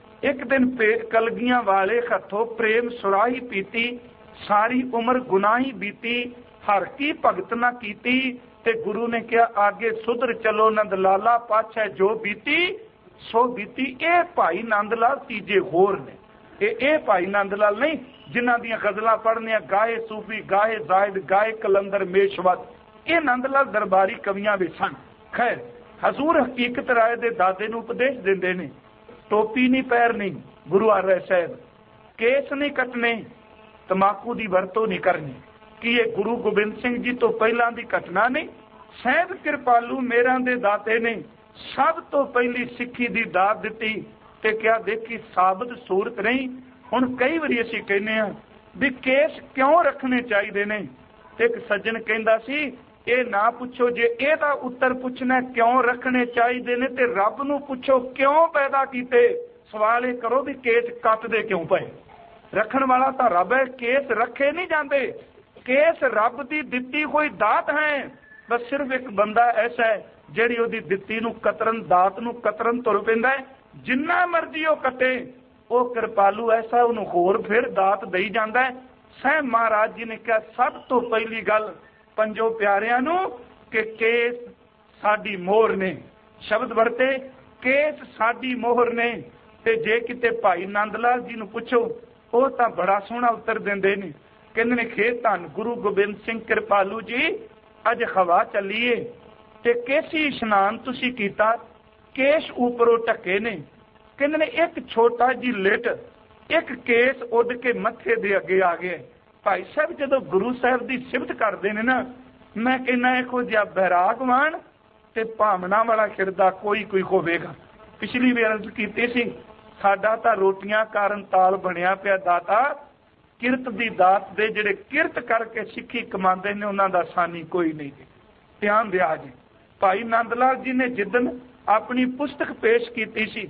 ਦਿਨ ਕਲਗੀਆਂ ਵਾਲੇ ਹੱਥੋਂ ਪ੍ਰੇਮ ਸੁਰਾਹੀ ਪੀਤੀ, ਸਾਰੀ ਉਮਰ ਗੁਨਾਹੀ ਬੀਤੀ, ਹਰ ਕੀ ਭਗਤ ਨਾ ਕੀਤੀ। ਤੇ ਗੁਰੂ ਨੇ ਕਿਹਾ ਆਗੇ ਸੁਧਰ ਚਲੋ ਨੰਦ ਲਾਲਾ, ਪਾਛੈ ਜੋ ਬੀਤੀ ਸੋ ਬੀਤੀ। ਇਹ ਭਾਈ ਨੰਦ ਲਾਲ ਤੀਜੇ ਹੋਰ ਨੇ। ਇਹ ਭਾਈ ਨੰਦ ਲਾਲ ਨਹੀਂ ਜਿਨ੍ਹਾਂ ਦੀਆਂ ਗਜ਼ਲਾਂ ਪੜ੍ਹਨੀਆਂ, ਗਾਏ ਸੂਫੀ, ਗਾਏ ਜ਼ਾਇਦ, ਗਾਏ ਕਲੰਦਰ ਮੇਸ਼ਵਤ। ਇਹ ਨੰਦ ਲਾਲ ਦਰਬਾਰੀ ਕਵੀਆਂ ਵਿੱਚ ਸਨ। ਖੈਰ, ਹਜ਼ੂਰ ਹਕੀਕਤ ਰਾਏ ਦੇ ਦਾਦੇ ਨੂੰ ਉਪਦੇਸ਼ ਦਿੰਦੇ ਨੇ, ਟੋਪੀ ਨਹੀਂ ਪਹਿਰਨੀ ਗੁਰੂ ਹਰਿ ਸਾਹਿਬ, ਕੇਸ ਨਹੀਂ ਕੱਟਣੇ, ਤਮਾਕੂ ਦੀ ਵਰਤੋਂ ਨਹੀਂ ਕਰਨੀ। ਕੀ ਇਹ ਗੁਰੂ ਗੋਬਿੰਦ ਸਿੰਘ ਜੀ ਤੋਂ ਪਹਿਲਾਂ ਦੀ ਘਟਨਾ ਨਹੀਂ? ਸਾਹਿਬ ਕਿਰਪਾਲੂ ਮੇਰਾਂ ਦੇ ਦਾਤੇ ਨੇ ਸਭ ਤੋਂ ਪਹਿਲੀ ਸਿੱਖੀ ਦੀ ਦਾਤ ਦਿੱਤੀ ਤੇ ਕਿਹਾ ਦੇਖੀ ਸਾਬਤ ਸੂਰਤ ਨਹੀਂ। ਹੁਣ ਕਈ ਵਾਰੀ ਅਸੀਂ ਕਹਿੰਦੇ ਆ ਵੀ ਕੇਸ ਕਿਉਂ ਰੱਖਣੇ ਚਾਹੀਦੇ ਨੇ, ਤੇ ਇੱਕ ਸੱਜਣ ਕਹਿੰਦਾ ਸੀ ਇਹ ਨਾ ਪੁੱਛੋ, ਜੇ ਇਹਦਾ ਉੱਤਰ ਪੁੱਛਣਾ ਕਿਉਂ ਰੱਖਣੇ ਚਾਹੀਦੇ ਨੇ ਤੇ ਰੱਬ ਨੂੰ ਪੁੱਛੋ ਕਿਉਂ ਪੈਦਾ ਕੀਤੇ। ਸਵਾਲ ਇਹ ਕਰੋ ਵੀ ਕੇਸ ਕੱਟਦੇ ਕਿਉਂ ਪਏ? ਰੱਖਣ ਵਾਲਾ ਤਾਂ ਰੱਬ ਹੈ, ਕੇਸ ਰੱਖੇ ਨਹੀਂ ਜਾਂਦੇ। ਕੇਸ ਰੱਬ ਦੀ ਦਿੱਤੀ ਹੋਈ ਦਾਤ ਹੈ। ਬਸ ਸਿਰਫ ਇੱਕ ਬੰਦਾ ਐਸਾ ਹੈ ਜਿਹੜੀ ਉਹਦੀ ਦਿੱਤੀ ਨੂੰ ਕਤਰਨ, ਦਾਤ ਨੂੰ ਕਤਰਨ ਤੁਰ ਪੈਂਦਾ ਹੈ। ਜਿੰਨਾ ਮਰਜ਼ੀ ਉਹ ਕੱਟੇ, ਉਹ ਕਿਰਪਾਲੂ ਐਸਾ ਉਹਨੂੰ ਹੋਰ ਫਿਰ ਦਾਤ ਦੇਈ ਜਾਂਦਾ ਹੈ। ਸਾਹਿਬ ਮਹਾਰਾਜ ਜੀ ਨੇ ਕਿਹਾ ਸਭ ਤੋਂ ਪਹਿਲੀ ਗੱਲ ਪੰਜੋ ਪਿਆਰਿਆਂ ਨੂੰ ਕਿ ਕੇਸ ਸਾਡੀ ਮੋਹਰ ਨੇ। ਸ਼ਬਦ ਵਰਤੇ ਕੇਸ ਸਾਡੀ ਮੋਹਰ ਨੇ। ਤੇ ਜੇ ਕਿਤੇ ਭਾਈ ਨੰਦ ਲਾਲ ਜੀ ਨੂੰ ਪੁੱਛੋ, ਉਹ ਤਾਂ ਬੜਾ ਸੋਹਣਾ ਉੱਤਰ ਦਿੰਦੇ ਨੇ। ਕਹਿੰਦੇ ਨੇ ਖੇ ਧੰਨ ਗੁਰੂ ਗੋਬਿੰਦ ਸਿੰਘ ਕਿਰਪਾਲੂ ਜੀ, ਅੱਜ ਹਵਾ ਚੱਲੀਏ ਤੇ ਕੇਸੀ ਇਸ਼ਨਾਨ ਤੁਸੀਂ ਕੀਤਾ, ਕੇਸ ਉੱਪਰੋਂ ਢੱਕੇ ਨੇ। ਕਹਿੰਦੇ ਨੇ ਇੱਕ ਛੋਟਾ ਜੀ ਲਿਟ, ਇੱਕ ਕੇਸ ਉੱਡ ਕੇ ਮੱਥੇ ਦੇ ਅੱਗੇ ਆ ਗਿਆ। ਭਾਈ ਸਾਹਿਬ ਜਦੋਂ ਗੁਰੂ ਸਾਹਿਬ ਦੀ ਸਿਫਤ ਕਰਦੇ ਨੇ ਨਾ, ਮੈਂ ਕਹਿੰਦਾ ਇਹੋ ਜਿਹਾ ਬੈਰਾਗਵਾਨ ਤੇ ਭਾਵਨਾ ਵਾਲਾ ਖਿਰਦਾ ਕੋਈ ਹੋਵੇਗਾ। ਪਿਛਲੀ ਵਾਰ ਅਰਜ਼ ਕੀਤੀ ਸੀ, ਸਾਡਾ ਤਾਂ ਰੋਟੀਆਂ ਕਾਰਨ ਤਾਲ ਬਣਿਆ ਪਿਆ ਦਾਤਾ, ਕਿਰਤ ਦੀ ਦਾਤ ਦੇ ਜਿਹੜੇ ਕਿਰਤ ਕਰਕੇ ਸਿੱਖੀ ਕਮਾਉਂਦੇ ਨੇ ਉਹਨਾਂ ਦਾ ਸਾਨੀ ਕੋਈ ਨਹੀਂ। ਧਿਆਨ ਦਿਆ ਜੀ। ਭਾਈ ਨੰਦ ਲਾਲ ਜੀ ਨੇ ਜਿੱਦਣ ਆਪਣੀ ਪੁਸਤਕ ਪੇਸ਼ ਕੀਤੀ ਸੀ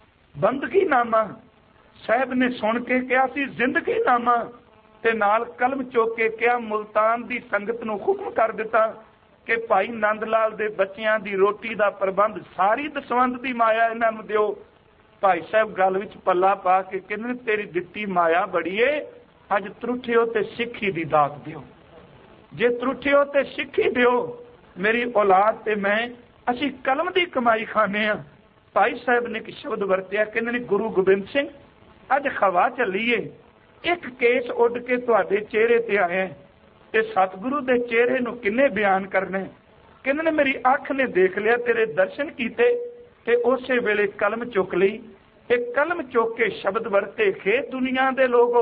ਬੰਦਗੀ ਨਾਮਾ, ਸਾਹਿਬ ਨੇ ਸੁਣ ਕੇ ਕਿਹਾ ਸੀ ਜ਼ਿੰਦਗੀ ਨਾਮਾ, ਤੇ ਨਾਲ ਕਲਮ ਚੁੱਕ ਕੇ ਕਿਹਾ ਮੁਲਤਾਨ ਦੀ ਸੰਗਤ ਨੂੰ ਹੁਕਮ ਕਰ ਦਿੱਤਾ ਕਿ ਭਾਈ ਨੰਦ ਲਾਲ ਦੇ ਬੱਚਿਆਂ ਦੀ ਰੋਟੀ ਦਾ ਪ੍ਰਬੰਧ ਸਾਰੀ ਦਸਵੰਧ ਦੀ ਮਾਇਆ ਇਹਨਾਂ ਨੂੰ ਦਿਓ। ਭਾਈ ਸਾਹਿਬ ਗੱਲ ਵਿੱਚ ਪੱਲਾ ਪਾ ਕੇ ਕਹਿੰਦੇ ਤੇਰੀ ਦਿੱਤੀ ਮਾਇਆ ਬੜੀ ਏ, ਅੱਜ ਤਰੁੱਠਿਓ ਤੇ ਸਿੱਖੀ ਦੀ ਦਾਤ ਦਿਓ। ਜੇ ਤਰੁੱਠਿਓ ਤੇ ਸਿੱਖੀ ਦਿਓ, ਮੇਰੀ ਔਲਾਦ ਤੇ ਮੈਂ ਅਸੀਂ ਕਲਮ ਦੀ ਕਮਾਈ ਖਾਂਦੇ ਆ। ਭਾਈ ਸਾਹਿਬ ਨੇ ਇੱਕ ਸ਼ਬਦ ਵਰਤਿਆ, ਕਹਿੰਦੇ ਨੇ ਗੁਰੂ ਗੋਬਿੰਦ ਸਿੰਘ ਅੱਜ ਹਵਾ ਚੱਲੀਏ, ਇੱਕ ਕੇਸ ਉੱਡ ਕੇ ਤੁਹਾਡੇ ਚਿਹਰੇ ਤੇ ਆਇਆ ਤੇ ਸਤਿਗੁਰੂ ਦੇ ਚਿਹਰੇ ਨੂੰ ਕਿੰਨੇ ਬਿਆਨ ਕਰਨਾ। ਕਹਿੰਦੇ ਨੇ ਮੇਰੀ ਅੱਖ ਨੇ ਦੇਖ ਲਿਆ, ਤੇਰੇ ਦਰਸ਼ਨ ਕੀਤੇ ਤੇ ਉਸੇ ਵੇਲੇ ਕਲਮ ਚੁੱਕ ਲਈ। ਇਹ ਕਲਮ ਚੁੱਕ ਕੇ ਸ਼ਬਦ ਵਰਤੇ, ਖੇ ਦੁਨੀਆ ਦੇ ਲੋਗੋ,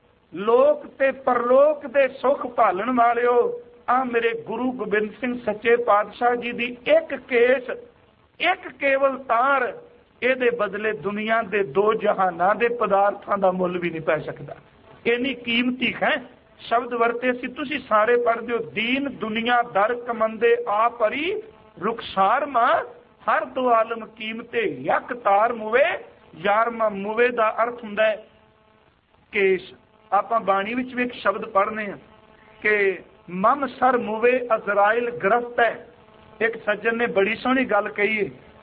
ਲੋਕ ਤੇ ਪਰਲੋਕ ਦੇ ਸੁੱਖ ਭਾਲਣ ਵਾਲਿਓ, ਆ ਮੇਰੇ ਗੁਰੂ ਗੋਬਿੰਦ ਸਿੰਘ ਸੱਚੇ ਪਾਤਸ਼ਾਹ ਜੀ ਦੀ ਇੱਕ ਕੇਸ, ਇੱਕ ਕੇਵਲ ਤਾਰ, ਇਹਦੇ ਬਦਲੇ ਦੁਨੀਆ ਦੇ ਦੋ ਜਹਾਨਾਂ ਦੇ ਪਦਾਰਥਾਂ ਦਾ ਮੁੱਲ ਵੀ ਨਹੀਂ ਪੈ ਸਕਦਾ। ਇੰਨੀ ਕੀਮਤੀ ਹੈ। ਸ਼ਬਦ ਵਰਤੇ ਸੀ, ਤੁਸੀਂ ਸਾਰੇ ਪੜ੍ਹਦੇ ਹੋ, ਦੀਨ ਦੁਨੀਆ ਦਰ ਕਮੰਦੇ ਆ ਭਰੀ, ਰੁਖਸਾਰ ਮਾਂ ਹਰ ਦੋ ਆਲਮ ਕੀਮਤੇ, ਯਕ ਤਾਰ ਮੁਵੇ 11ਵਾਂ ਮੂਵੇ ਦਾ ਅਰਥ ਹੁੰਦਾ ਹੈ ਕੇਸ਼। ਆਪਾਂ ਬਾਣੀ ਵਿੱਚ ਵੀ ਇੱਕ ਸ਼ਬਦ ਪੜ੍ਹਨੇ ਆ ਕਿ ਮਮ ਸਰ ਮੂਵੇ ਅਜ਼ਰਾਇਲ ਗ੍ਰਸਤ ਹੈ। ਇੱਕ ਸੱਜਣ ਨੇ ਬੜੀ ਸੋਹਣੀ ਗੱਲ ਕਹੀ ਹੈ